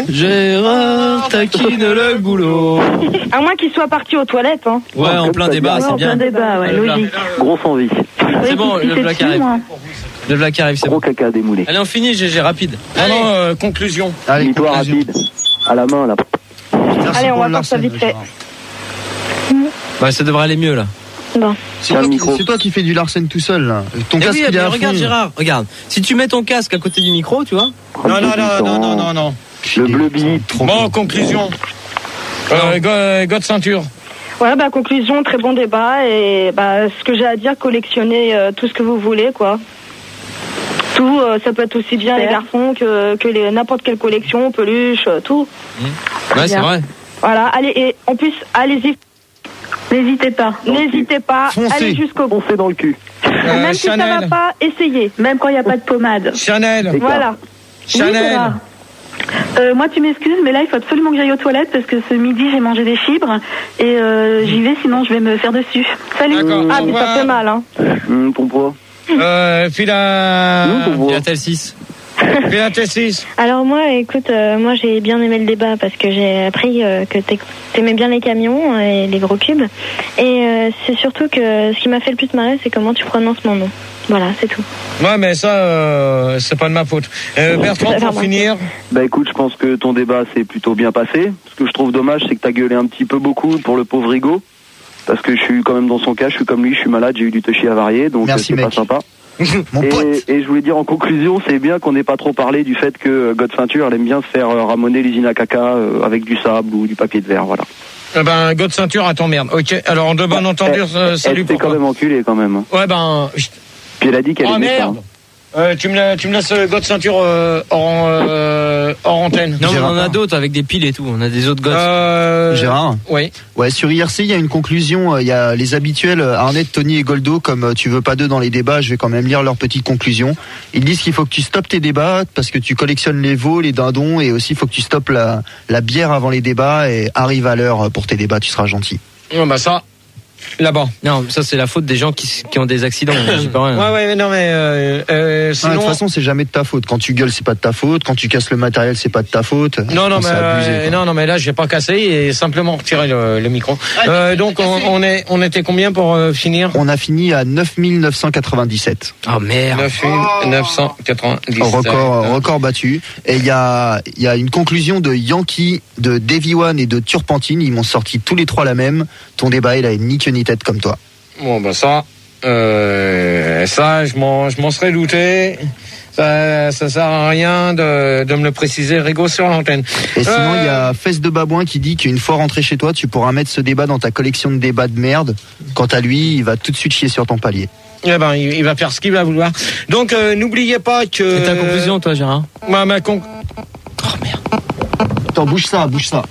Gérard taquine le goulot.
À moins qu'il soit parti aux toilettes, hein.
Ouais, en plein débat,
Ouais,
c'est
en
bien.
plein débat, ouais,
Allez, là.
logique.
Grosse envie.
C'est bon,
Qui
le
s'est
black
dessus,
arrive.
moi?
Le black arrive, c'est
Gros
bon.
caca démoulé.
Allez, on finit, G G, rapide.
non, non, euh, conclusion.
Allez,
Victoire
conclusion.
rapide. À la main, là.
Merci
Allez, on
pour
va
le
faire ça
Larsen,
vite fait.
Gérard.
Bah, ça devrait aller mieux là.
Bon.
C'est
Tiens,
toi,
le
qui-
micro.
c'est toi qui fais du Larsen tout seul là. Ton
Eh
casque
oui,
il est
mais
à
regarde
fond.
Gérard, regarde. Si tu mets ton casque à côté du micro, tu vois.
Non, non, non, non, non, non, non.
Le bleu billet.
Trop
Bon,
bon.
conclusion. Euh, Go- God ceinture.
Ouais, bah conclusion, très bon débat et bah ce que j'ai à dire, collectionnez euh, tout ce que vous voulez, quoi. Tout, euh, ça peut être aussi bien les garçons que, que les n'importe quelle collection, peluche, euh, tout.
Ouais, c'est
Bien.
vrai.
Voilà, allez, et en plus, allez-y,
N'hésitez pas.
n'hésitez pas,
Foncez.
allez jusqu'au bout.
Foncez dans le cul.
Euh,
Même si ça
Chanel.
va pas, essayez.
Même quand il n'y a pas de pommade.
Chanel.
Voilà.
Oui,
Chanel.
Gérard. Euh, moi, tu m'excuses, mais là, il faut absolument que j'aille aux toilettes parce que ce midi, j'ai mangé des fibres et euh, j'y vais, sinon je vais me faire dessus. Salut.
D'accord.
Ah,
Au
mais ça
revoir.
fait mal, hein.
Hum, ton poids.
Euh, Phila...
Hum, ton
Il y
poids.
a tel six.
Phila Tessis.
Alors moi, écoute, euh, moi j'ai bien aimé le débat parce que j'ai appris euh, que t'aim- t'aimais bien les camions et les gros cubes. Et euh, c'est surtout que ce qui m'a fait le plus marrer, c'est comment tu prononces mon nom. Voilà, c'est tout.
Ouais, mais ça, euh, c'est pas de ma faute. Euh, Bertrand,
Enfin,
pour
moi,
finir.
Bah écoute, je pense que ton débat s'est plutôt bien passé. Ce que je trouve dommage, c'est que t'as gueulé un petit peu beaucoup pour le pauvre Rigaud. Parce que je suis quand même dans son cas, je suis comme lui, je suis malade, j'ai eu du touchy avarié, donc
Merci,
euh, c'est
mec.
pas sympa.
Mon
et,
pote.
et je voulais dire en conclusion, c'est bien qu'on n'ait pas trop parlé du fait que euh, God Ceinture, elle aime bien se faire euh, ramoner l'usine à caca euh, avec du sable ou du papier de verre, voilà.
Eh ben, God ceinture, attends, merde. Ok, alors, en de bonne entendue, euh, salut
Elle s'est
pour
quand
toi.
même enculée quand même.
Ouais, ben... je-
Puis elle a dit qu'elle
Oh
aimait ça.
merde euh, tu, me la- tu me laisses euh, God ceinture euh, hors, euh, hors antenne.
Non, mais
Gérard.
on en a d'autres avec des piles et tout. On a des autres gosses.
Euh,
Gérard.
Oui.
Ouais, sur I R C, il y a une conclusion. euh, Il y a les habituels euh, Arnett, Tony et Goldo. Comme euh, tu veux pas d'eux dans les débats, je vais quand même lire leur petite conclusion. Ils disent qu'il faut que tu stoppes tes débats parce que tu collectionnes les veaux, les dindons, et aussi il faut que tu stoppes la, la bière avant les débats et arrive à l'heure pour tes débats. Tu seras gentil.
Ouais, bah ça, là-bas.
Non, ça c'est la faute des gens qui, s- qui ont des accidents. J'y peux rien.
Ouais, ouais, mais non, mais euh, euh,
Ah,
sinon...
de toute façon, c'est jamais de ta faute. Quand tu gueules, c'est pas de ta faute. Quand tu casses le matériel, c'est pas de ta faute.
Non, non, mais,
C'est abusé,
euh,
quoi.
non, non, mais là, j'ai pas cassé et simplement retiré le, le micro. Euh, donc, on, on est, on était combien pour euh, finir?
On a fini à neuf mille neuf cent quatre-vingt-dix-sept.
Oh merde.
neuf mille neuf cent quatre-vingt-dix.
Record, record battu. Et il y a, il y a une conclusion de Yankee, de Davy One et de Turpentine. Ils m'ont sorti tous les trois la même. Ton débat, il a ni queue ni tête comme toi.
Bon, bah ça, euh, ça, je m'en, je m'en serais douté. Ça, ça sert à rien de, de me le préciser, Rigaud, sur l'antenne.
Et sinon,
Euh,
il y a Fesse de Babouin qui dit qu'une fois rentré chez toi, tu pourras mettre ce débat dans ta collection de débats de merde. Quant à lui, il va tout de suite chier sur ton palier.
Eh ben, il, il va faire ce qu'il va vouloir. Donc, euh, n'oubliez pas que...
C'est ta conclusion, toi, Gérard?
Ma, ma con...
Oh merde.
Attends, bouge ça, bouge ça.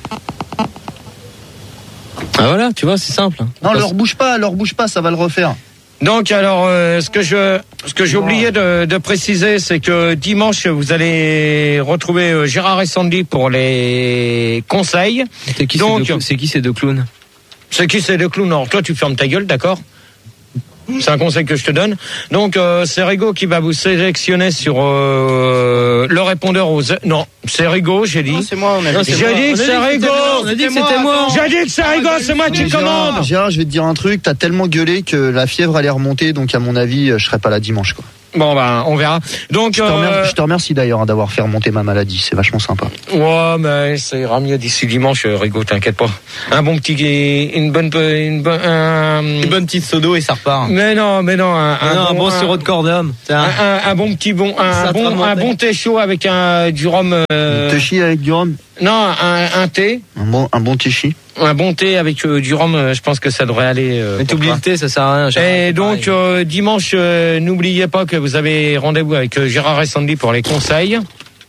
Ah voilà, tu vois, c'est simple.
Non, leur bouge pas, leur bouge pas, ça va le refaire.
Donc alors, euh, ce que je, ce que j'ai oublié de, de préciser, c'est que dimanche vous allez retrouver euh, Gérard et Sandy pour les conseils.
C'est qui,
Donc,
ces deux- c'est qui ces deux clowns?
C'est qui ces deux clowns? Alors toi, tu fermes ta gueule, d'accord? C'est un conseil que je te donne. Donc euh, c'est Rigo qui va vous sélectionner sur euh, le répondeur aux... Non, c'est Rigo, j'ai dit.
Non, c'est moi, on a dit.
J'ai dit que c'est Rigo.
On a dit que c'était moi.
J'ai dit que c'est Rigo, c'est moi qui
Gérard,
commande.
Gérard, je vais te dire un truc, t'as tellement gueulé que la fièvre allait remonter, donc à mon avis, je serai pas là dimanche, quoi.
Bon ben on verra. Donc
Je te
euh,
remercie, je te remercie d'ailleurs hein, d'avoir fait remonter ma maladie, c'est vachement sympa.
ouais mais ça ira mieux d'ici dimanche, Rigo, t'inquiète pas. Un bon petit, une bonne, une bonne, un...
Une bonne petite sodo et ça repart.
Mais non, mais non, un, un,
non, un bon
un,
sirop de cordum.
un, un, un bon petit bon, un
Ça
bon, un bon thé chaud avec un du rhum. Euh...
Te chier avec du rhum.
Non, un, un thé.
Un bon, un bon tichi.
Un bon thé avec euh, du rhum, euh, je pense que ça devrait aller. Euh,
Mais t'oublies le thé, ça sert à rien. Gérard,
et
c'est
donc euh, dimanche, euh, n'oubliez pas que vous avez rendez-vous avec euh, Gérard et Sandy pour les conseils.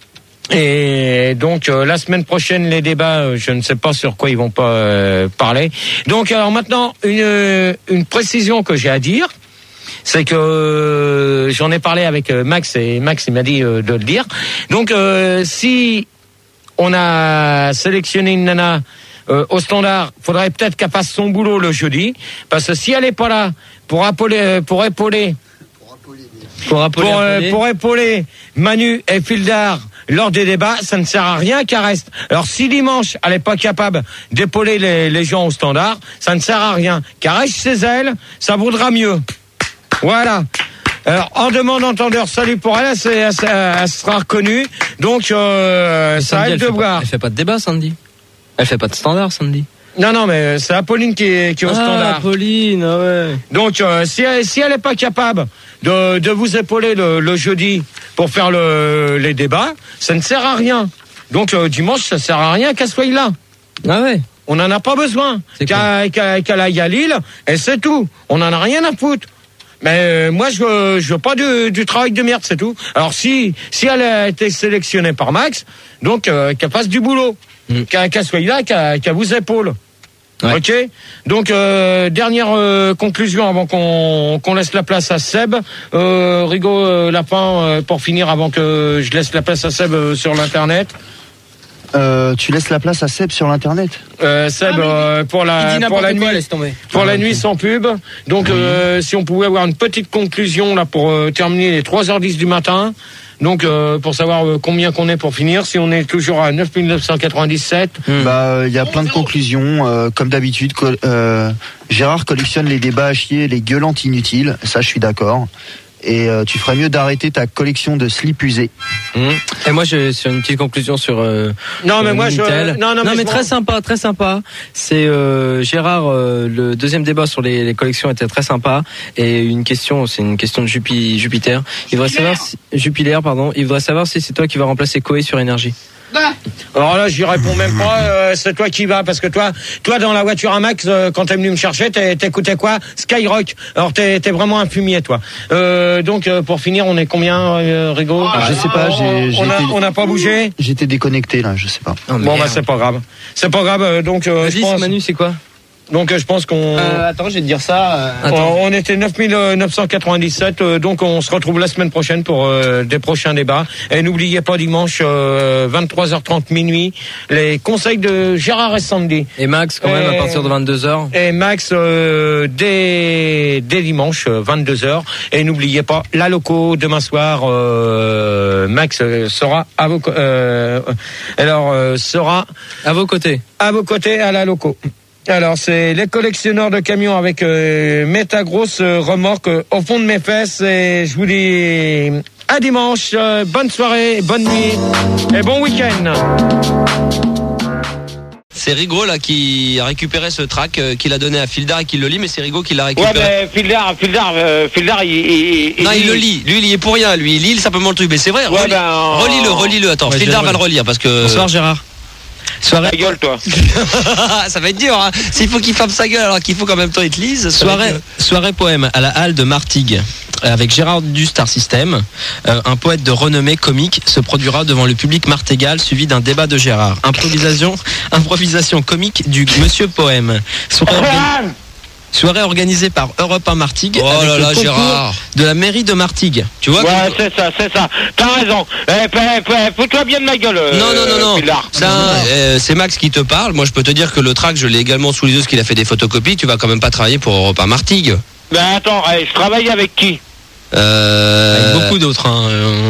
Et donc euh, la semaine prochaine, les débats, euh, je ne sais pas sur quoi ils vont pas euh, parler. Donc alors maintenant, une, une précision que j'ai à dire, c'est que euh, j'en ai parlé avec euh, Max et Max il m'a dit euh, de le dire. Donc euh, si on a sélectionné une nana Euh, au standard, faudrait peut-être qu'elle fasse son boulot le jeudi, parce que si elle est pas là pour épauler, pour épauler,
pour épauler,
pour, euh, pour épauler Manu et Fildar lors des débats, ça ne sert à rien qu'elle reste. Alors si dimanche elle est pas capable d'épauler les, les gens au standard, ça ne sert à rien. Qu'elle reste chez elle, ça vaudra mieux. Voilà. Alors, en demande entendeur, salut pour elle, elle, elle, elle sera reconnue. Donc, euh, ça a de voir.
Elle fait pas de débat, Sandy. Elle fait pas de standard, Sandy.
Non, non, mais c'est Apolline qui est, qui est au
ah,
standard.
Apolline, ouais.
Donc, euh, si elle, si elle est pas capable de, de vous épauler le, le jeudi pour faire le, les débats, ça ne sert à rien. Donc, euh, dimanche, ça sert à rien qu'elle soit là.
Ah ouais.
On n'en a pas besoin. Qu'elle, qu'elle, qu'elle aille à Lille, et c'est tout. On n'en a rien à foutre. Mais euh, moi, je veux, je veux pas du, du travail de merde, c'est tout. Alors, si, si elle a été sélectionnée par Max, donc, euh, qu'elle fasse du boulot. Mmh. Qu'elle, qu'elle soit là, qu'elle, qu'elle vous épaule. Ouais. Ok. Donc euh, dernière euh, conclusion avant qu'on, qu'on laisse la place à Seb. Euh, Rigo euh, Lapin euh, pour finir avant que je laisse la place à Seb euh, sur l'internet.
Euh, tu laisses la place à Seb sur l'internet.
Euh, Seb ah, euh, pour la pour la nuit
quoi, laisse tomber.
pour
ah,
la
okay.
nuit sans pub. Donc oui. euh, si on pouvait avoir une petite conclusion là pour euh, terminer les trois heures dix du matin. Donc euh, pour savoir euh, combien qu'on est pour finir, si on est toujours à neuf mille neuf cent quatre-vingt-dix-sept.
Mmh. Bah il y a plein de conclusions euh, comme d'habitude. Co- euh, Gérard collectionne les débats à chier, les gueulantes inutiles. Ça je suis d'accord. Et euh, tu ferais mieux d'arrêter ta collection de slips usés.
Mmh. Et moi, j'ai sur une petite conclusion sur. Euh,
non,
sur
mais moi, je.
Non, non, mais, non, mais très sympa, très sympa. C'est euh, Gérard. Euh, le deuxième débat sur les, les collections était très sympa. Et une question, c'est une question de Jupi, Jupiter. Il voudrait savoir, si, Jupiler, pardon. Il voudrait savoir si c'est toi qui vas remplacer Koé sur Énergie.
Bah. Alors là, j'y réponds même pas. Euh, c'est toi qui vas, parce que toi, toi dans la voiture à Max, euh, quand t'es venu me chercher, t'écoutais quoi? Skyrock. Alors t'es, t'es vraiment un fumier, toi. Euh, donc euh, pour finir, on est combien, euh, Rigo?
Ah, je sais pas. J'ai,
on,
j'ai
a,
été,
on a pas bougé.
J'étais déconnecté là, je sais pas.
Oh, bon bah c'est pas grave. C'est pas grave. Donc euh,
Vas-y,
je pense.
Manu, c'est quoi?
Donc je pense qu'on.
Euh, attends, je vais te dire ça. Euh...
On, on était neuf mille neuf cent quatre-vingt-dix-sept, euh, donc on se retrouve la semaine prochaine pour euh, des prochains débats. Et n'oubliez pas dimanche euh, vingt-trois heures trente minuit les conseils de Gérard et Sandy.
Et Max quand même
et,
à partir de vingt-deux heures.
Et Max euh, dès dès dimanche vingt-deux heures. Et n'oubliez pas la loco demain soir. Euh, Max sera à vos euh, alors euh, sera
à vos côtés.
À vos côtés à la loco. Alors, c'est les collectionneurs de camions avec euh, méta grosse euh, remorque euh, au fond de mes fesses. Et je vous dis à dimanche. Euh, bonne soirée, bonne nuit et bon week-end.
C'est Rigo là qui a récupéré ce track, euh, qu'il a donné à Fildar et qui le lit, mais c'est Rigo qui l'a récupéré.
Ouais, mais Fildar, Fildar, euh, Fildar, il, il, il
non, il,
il
le lit. Lui, il y est pour rien. Lui, il lit simplement le truc. Mais c'est vrai.
Ouais,
relis,
ben,
relis-le, relis-le. Attends,
ouais,
Fildar va le relire parce que.
Bonsoir Gérard.
Soirée. Ta gueule, toi.
Ça va être dur, hein. S'il faut qu'il ferme sa gueule alors qu'il faut qu'en même temps il te lise.
Soirée, soirée poème à la halle de Martigues avec Gérard du Star System. Euh, un poète de renommée comique se produira devant le public martégal suivi d'un débat de Gérard. Improvisation, improvisation comique du Monsieur Poème. Soirée, organi- soirée organisée par Europe un Martigues.
Oh
avec
là
le
là,
concours
Gérard.
de la mairie de Martigues.
Tu vois?
Ouais, que... c'est ça, c'est ça. T'as raison. Eh, fous-toi bien de ma gueule.
Non, non, non, non. Ça, euh, c'est Max qui te parle. Moi, je peux te dire que le track, je l'ai également sous les yeux, parce qu'il a fait des photocopies. Tu vas quand même pas travailler pour Europe un Martigues.
Ben attends, eh, je travaille avec qui?
Euh, avec beaucoup d'autres. Hein.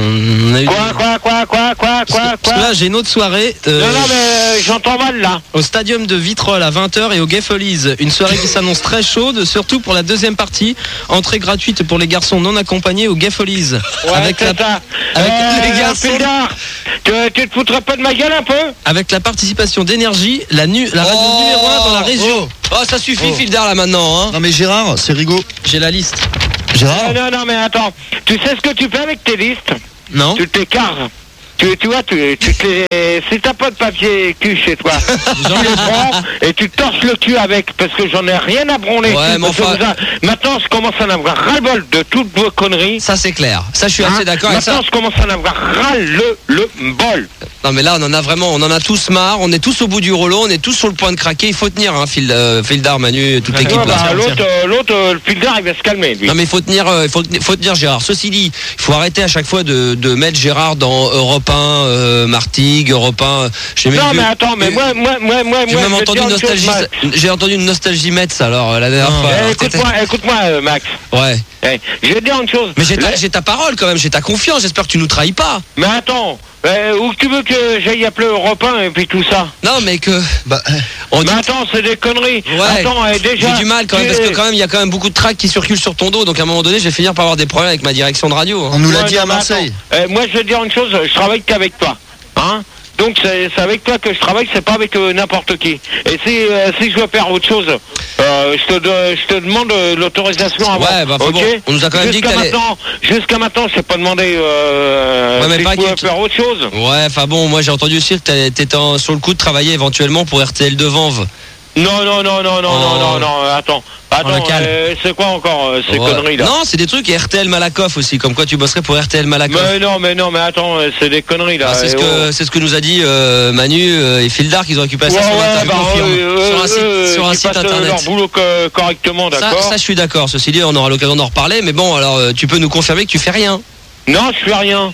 On a eu...
Quoi, quoi, quoi, quoi, quoi, quoi,
Parce
quoi
que là, j'ai une autre soirée. Euh,
Non, non, mais euh, j'entends mal là.
Au stadium de Vitrolles à vingt heures et au Gay Folies. Une soirée qui s'annonce très chaude, surtout pour la deuxième partie. Entrée gratuite pour les garçons non accompagnés au Gay Folies.
Ouais,
avec
c'est
la...
ça.
avec
Euh,
les garçons.
Fildar, tu, tu te foutrais pas de ma gueule un peu?
Avec la participation d'Énergie, la, nu... la radio
Oh
numéro un dans la région.
Oh, ça suffit,
Oh.
Fildar, là, maintenant. Hein.
Non mais Gérard, c'est rigolo.
J'ai la liste.
Gérard,
Non, non, non, mais attends. Tu sais ce que tu fais avec tes listes?
Non.
Tu t'écartes. Tu, tu vois, tu, tu te les... si t'as pas de papier cul chez toi, tu les prends et tu te torches le cul avec, parce que j'en ai rien à branler.
Ouais, mais
Parce que
enfin-
vous a- Maintenant, je commence à en avoir ras-le-bol de toutes vos conneries.
Ça, c'est clair. Ça, je suis assez
Hein
d'accord avec ça.
Maintenant, je commence à en avoir ras-le-le-bol.
Non, mais là, on en a vraiment, on en a tous marre. On est tous au bout du rouleau. On est tous sur le point de craquer. Il faut tenir, hein, Phil, euh, Fildar, Manu, toute l'équipe.
Ouais,
là.
bah, l'autre, euh, l'autre, euh, le Fildar, il va se calmer, lui.
Non, mais il faut tenir, euh, il faut, faut tenir Gérard. Ceci dit, il faut arrêter à chaque fois de, de mettre Gérard dans Europe un, euh, Martigues, Europe un. J'ai
Non,
même
mais
vu-
attends, mais moi, moi, moi, moi,
J'ai
moi,
même
je vais te
entendu
dire
une
une chose,
nostalgie.
Max.
J'ai entendu une nostalgie Metz alors euh, la dernière fois.
Eh,
alors,
écoute-moi, écoute-moi, euh, Max.
t'étais- Ouais.
Eh, je vais te dire une chose.
Mais j'ai ta,
Là-
j'ai ta parole quand même. J'ai ta confiance. J'espère que tu nous trahis pas.
Mais attends, euh, où tu veux que j'aille appeler Europe un et puis tout ça?
Non, mais que.
bah,
On dit.
Mais attends, c'est des conneries.
Ouais.
Attends, eh, déjà.
J'ai du mal quand même
tu
parce que
es-
quand même il y a quand même beaucoup de tracks qui circulent sur ton dos. Donc à un moment donné, je vais finir par avoir des problèmes avec ma direction de radio. hein.
on nous l'a
Ouais,
dit
non,
à
mais
Marseille.
attends. Eh, moi, je vais te dire une chose, je travaille qu'avec toi. Hein? Donc c'est c'est avec toi que je travaille, c'est pas avec euh, n'importe qui. Et si, euh, si je veux faire autre chose, euh, je, te, de- je te demande euh, l'autorisation avant.
Ouais, bah, faut
ok
bon. On nous a quand même dit que
Jusqu'à
t'allais-
maintenant, jusqu'à maintenant, je t'ai pas demandé euh,
Ouais, mais
si
pas
je pouvais
que-
faire autre chose.
Ouais, enfin bon, moi j'ai entendu aussi que t'allais- t'étais en- sur le coup de travailler éventuellement pour R T L de Vanves.
Non, non, non, non, non,
Oh.
non, non, non, attends. Attends,
local.
euh, c'est quoi encore euh, ces
Ouais.
conneries là?
Non, c'est des trucs et R T L Malakoff aussi, comme quoi tu bosserais pour R T L Malakoff.
Mais non, mais non, mais attends, euh, c'est des conneries là.
Ah, c'est ce
Eh,
que c'est ce que nous a dit euh, Manu euh, et Fildar qu'ils ont récupéré
oh.
ça sur
Ouais,
internet,
bah,
confirme.
euh,
sur un site,
euh,
sur un
qui
site
passent
internet.
leur boulot co- correctement,
Ça,
d'accord.
ça, je suis d'accord. Ceci dit, on aura l'occasion d'en reparler. Mais bon, alors euh, tu peux nous confirmer que tu fais rien.
Non, je fais rien.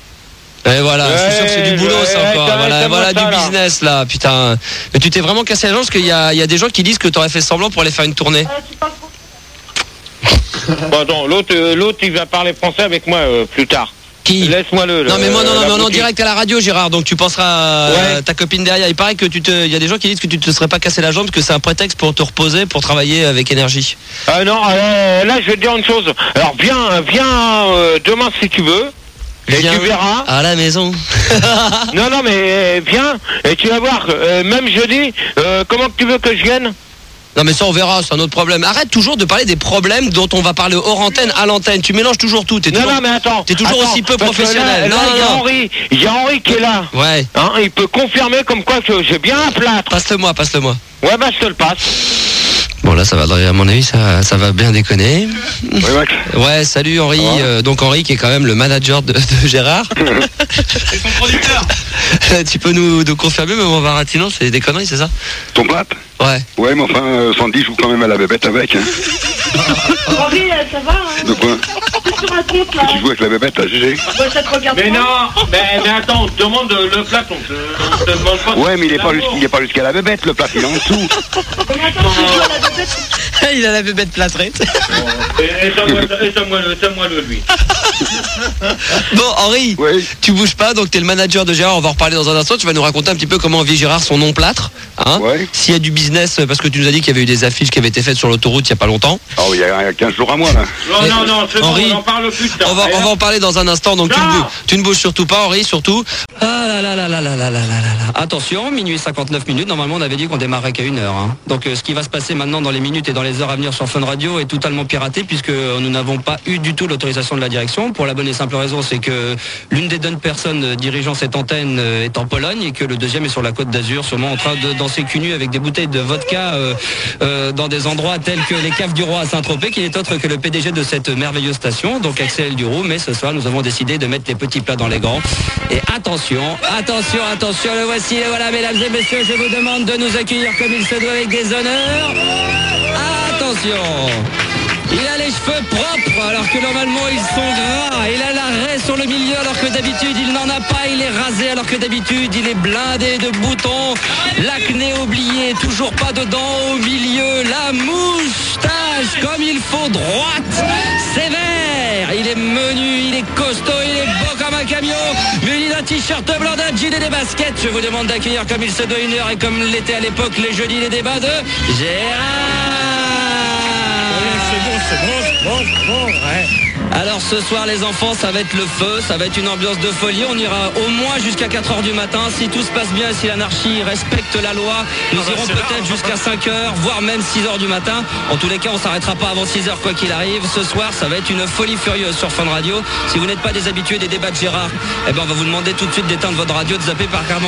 Et voilà, je suis sûr que c'est du boulot,
Ouais,
ça
ouais,
encore.
t'as-
Voilà,
t'as
voilà
moi ça,
du
là.
business là, putain. Mais tu t'es vraiment cassé la jambe parce qu'il y a, il y a des gens qui disent que t'aurais fait semblant pour aller faire une tournée.
Bon, attends, l'autre, euh, l'autre, il va parler français avec moi euh, plus tard.
Qui
Laisse-moi le.
Non mais moi non, non,
la
mais on est en
boutique.
direct à la radio, Gérard, donc tu penseras à
Ouais.
ta copine derrière. Il paraît que tu te, il y a des gens qui disent que tu te serais pas cassé la jambe, parce que c'est un prétexte pour te reposer, pour travailler avec énergie.
Ah non, euh, là, je vais te dire une chose. Alors, viens, viens euh, demain si tu veux. Et
Viens
tu verras.
à la maison.
Non, non, mais euh, viens et tu vas voir. euh, même jeudi, euh, comment que tu veux que je vienne?
Non mais ça on verra, c'est un autre problème. Arrête toujours de parler des problèmes dont on va parler hors antenne, à l'antenne. Tu mélanges toujours tout. T'es
Non,
toujours,
non, mais attends.
t'es toujours
attends,
aussi peu
parce que
professionnel.
Là, là,
non,
il y a
non, non.
Henri, il y a Henri qui est là.
Ouais.
Hein, il peut confirmer comme quoi que j'ai bien un plâtre.
Passe-le-moi, passe-le-moi.
Ouais, bah, je te le passe.
Bon là ça va, à mon avis ça, ça va bien déconner.
Ouais, Max.
Ouais, salut Henri.
Ça va
Euh, donc Henri qui est quand même le manager de, de Gérard.
C'est son producteur.
Tu peux nous, nous confirmer, mais mon Varatino, c'est des conneries, c'est ça?
Ton plâtre?
Ouais.
Ouais, mais enfin, euh, Sandy joue quand même à la bébête avec. Hein.
Henri, euh, ça va hein?
De quoi?
Qu'est-ce que tu racontes là?
Tu joues avec la bébête, là, G G?
Ouais, ça te regarde
Mais
pas.
non, mais, mais attends, on te demande le plâtre, on te, on te demande pas.
Ouais, mais il est pas, jusqu'- il est pas jusqu'à la bébête, le plâtre, il est en dessous.
Mais attends, tu joues à la bébête.
Il a la bébête plâtrée.
Et moi le lui.
Bon, Henri,
Oui.
tu bouges pas, donc t'es le manager de Gérard, on va en reparler dans un instant. Tu vas nous raconter un petit peu comment vit Gérard son nom plâtre. Hein.
Ouais.
S'il y a du business, parce que tu nous as dit qu'il y avait eu des affiches qui avaient été faites sur l'autoroute il y a pas longtemps.
Oh, il y a il y a quinze jours à moi, là.
Non, non, non, c'est bon,
Henri,
on en parle plus tard.
On va, on va en parler dans un instant, donc tu ne,
Non.
bouges, tu ne bouges surtout pas, Henri, surtout. Ah là là là là là là là là là là. Attention, minuit cinquante-neuf minutes, normalement on avait dit qu'on démarrait qu'à une heure. Hein. Donc euh, ce qui va se passer maintenant dans les minutes et dans les heures à venir sur Fun Radio est totalement piraté, puisque euh, nous n'avons pas eu du tout l'autorisation de la direction. Pour la bonne et simple raison, c'est que l'une des deux personnes euh, dirigeant cette antenne euh, est en Pologne et que le deuxième est sur la Côte d'Azur, sûrement en train de danser cul nu avec des bouteilles de vodka euh, euh, dans des endroits tels que les caves du roi à Saint-Tropez, qui n'est autre que le P D G de cette merveilleuse station, donc Axel Duroux. Mais ce soir, nous avons décidé de mettre les petits plats dans les grands. Et attention, attention, attention, le voici, le voilà, mesdames et messieurs, je vous demande de nous accueillir comme il se doit avec des honneurs. Attention. Il a les cheveux propres alors que normalement ils sont gras. Il a la raie sur le milieu alors que d'habitude il n'en a pas. Il est rasé alors que d'habitude il est blindé de boutons. L'acné oublié, toujours pas de dents au milieu. La moustache comme il faut, droite, sévère. Il est menu, il est costaud, il est beau comme un camion. Muni d'un t-shirt blanc, d'un jean et des baskets. Je vous demande d'accueillir comme il se doit une heure et comme l'était à l'époque les jeudis les débats de Gérard.
C'est bon, c'est bon, bon, ouais.
Alors ce soir les enfants, ça va être le feu, ça va être une ambiance de folie. On ira au moins jusqu'à quatre heures du matin. Si tout se passe bien, si l'anarchie respecte la loi, nous
ah bah
irons peut-être jusqu'à cinq heures, voire même six heures du matin. En tous les cas, on s'arrêtera pas avant six heures quoi qu'il arrive. Ce soir, ça va être une folie furieuse sur Fun Radio. Si vous n'êtes pas des habitués des débats de Gérard, eh ben on va vous demander tout de suite d'éteindre votre radio, de zapper par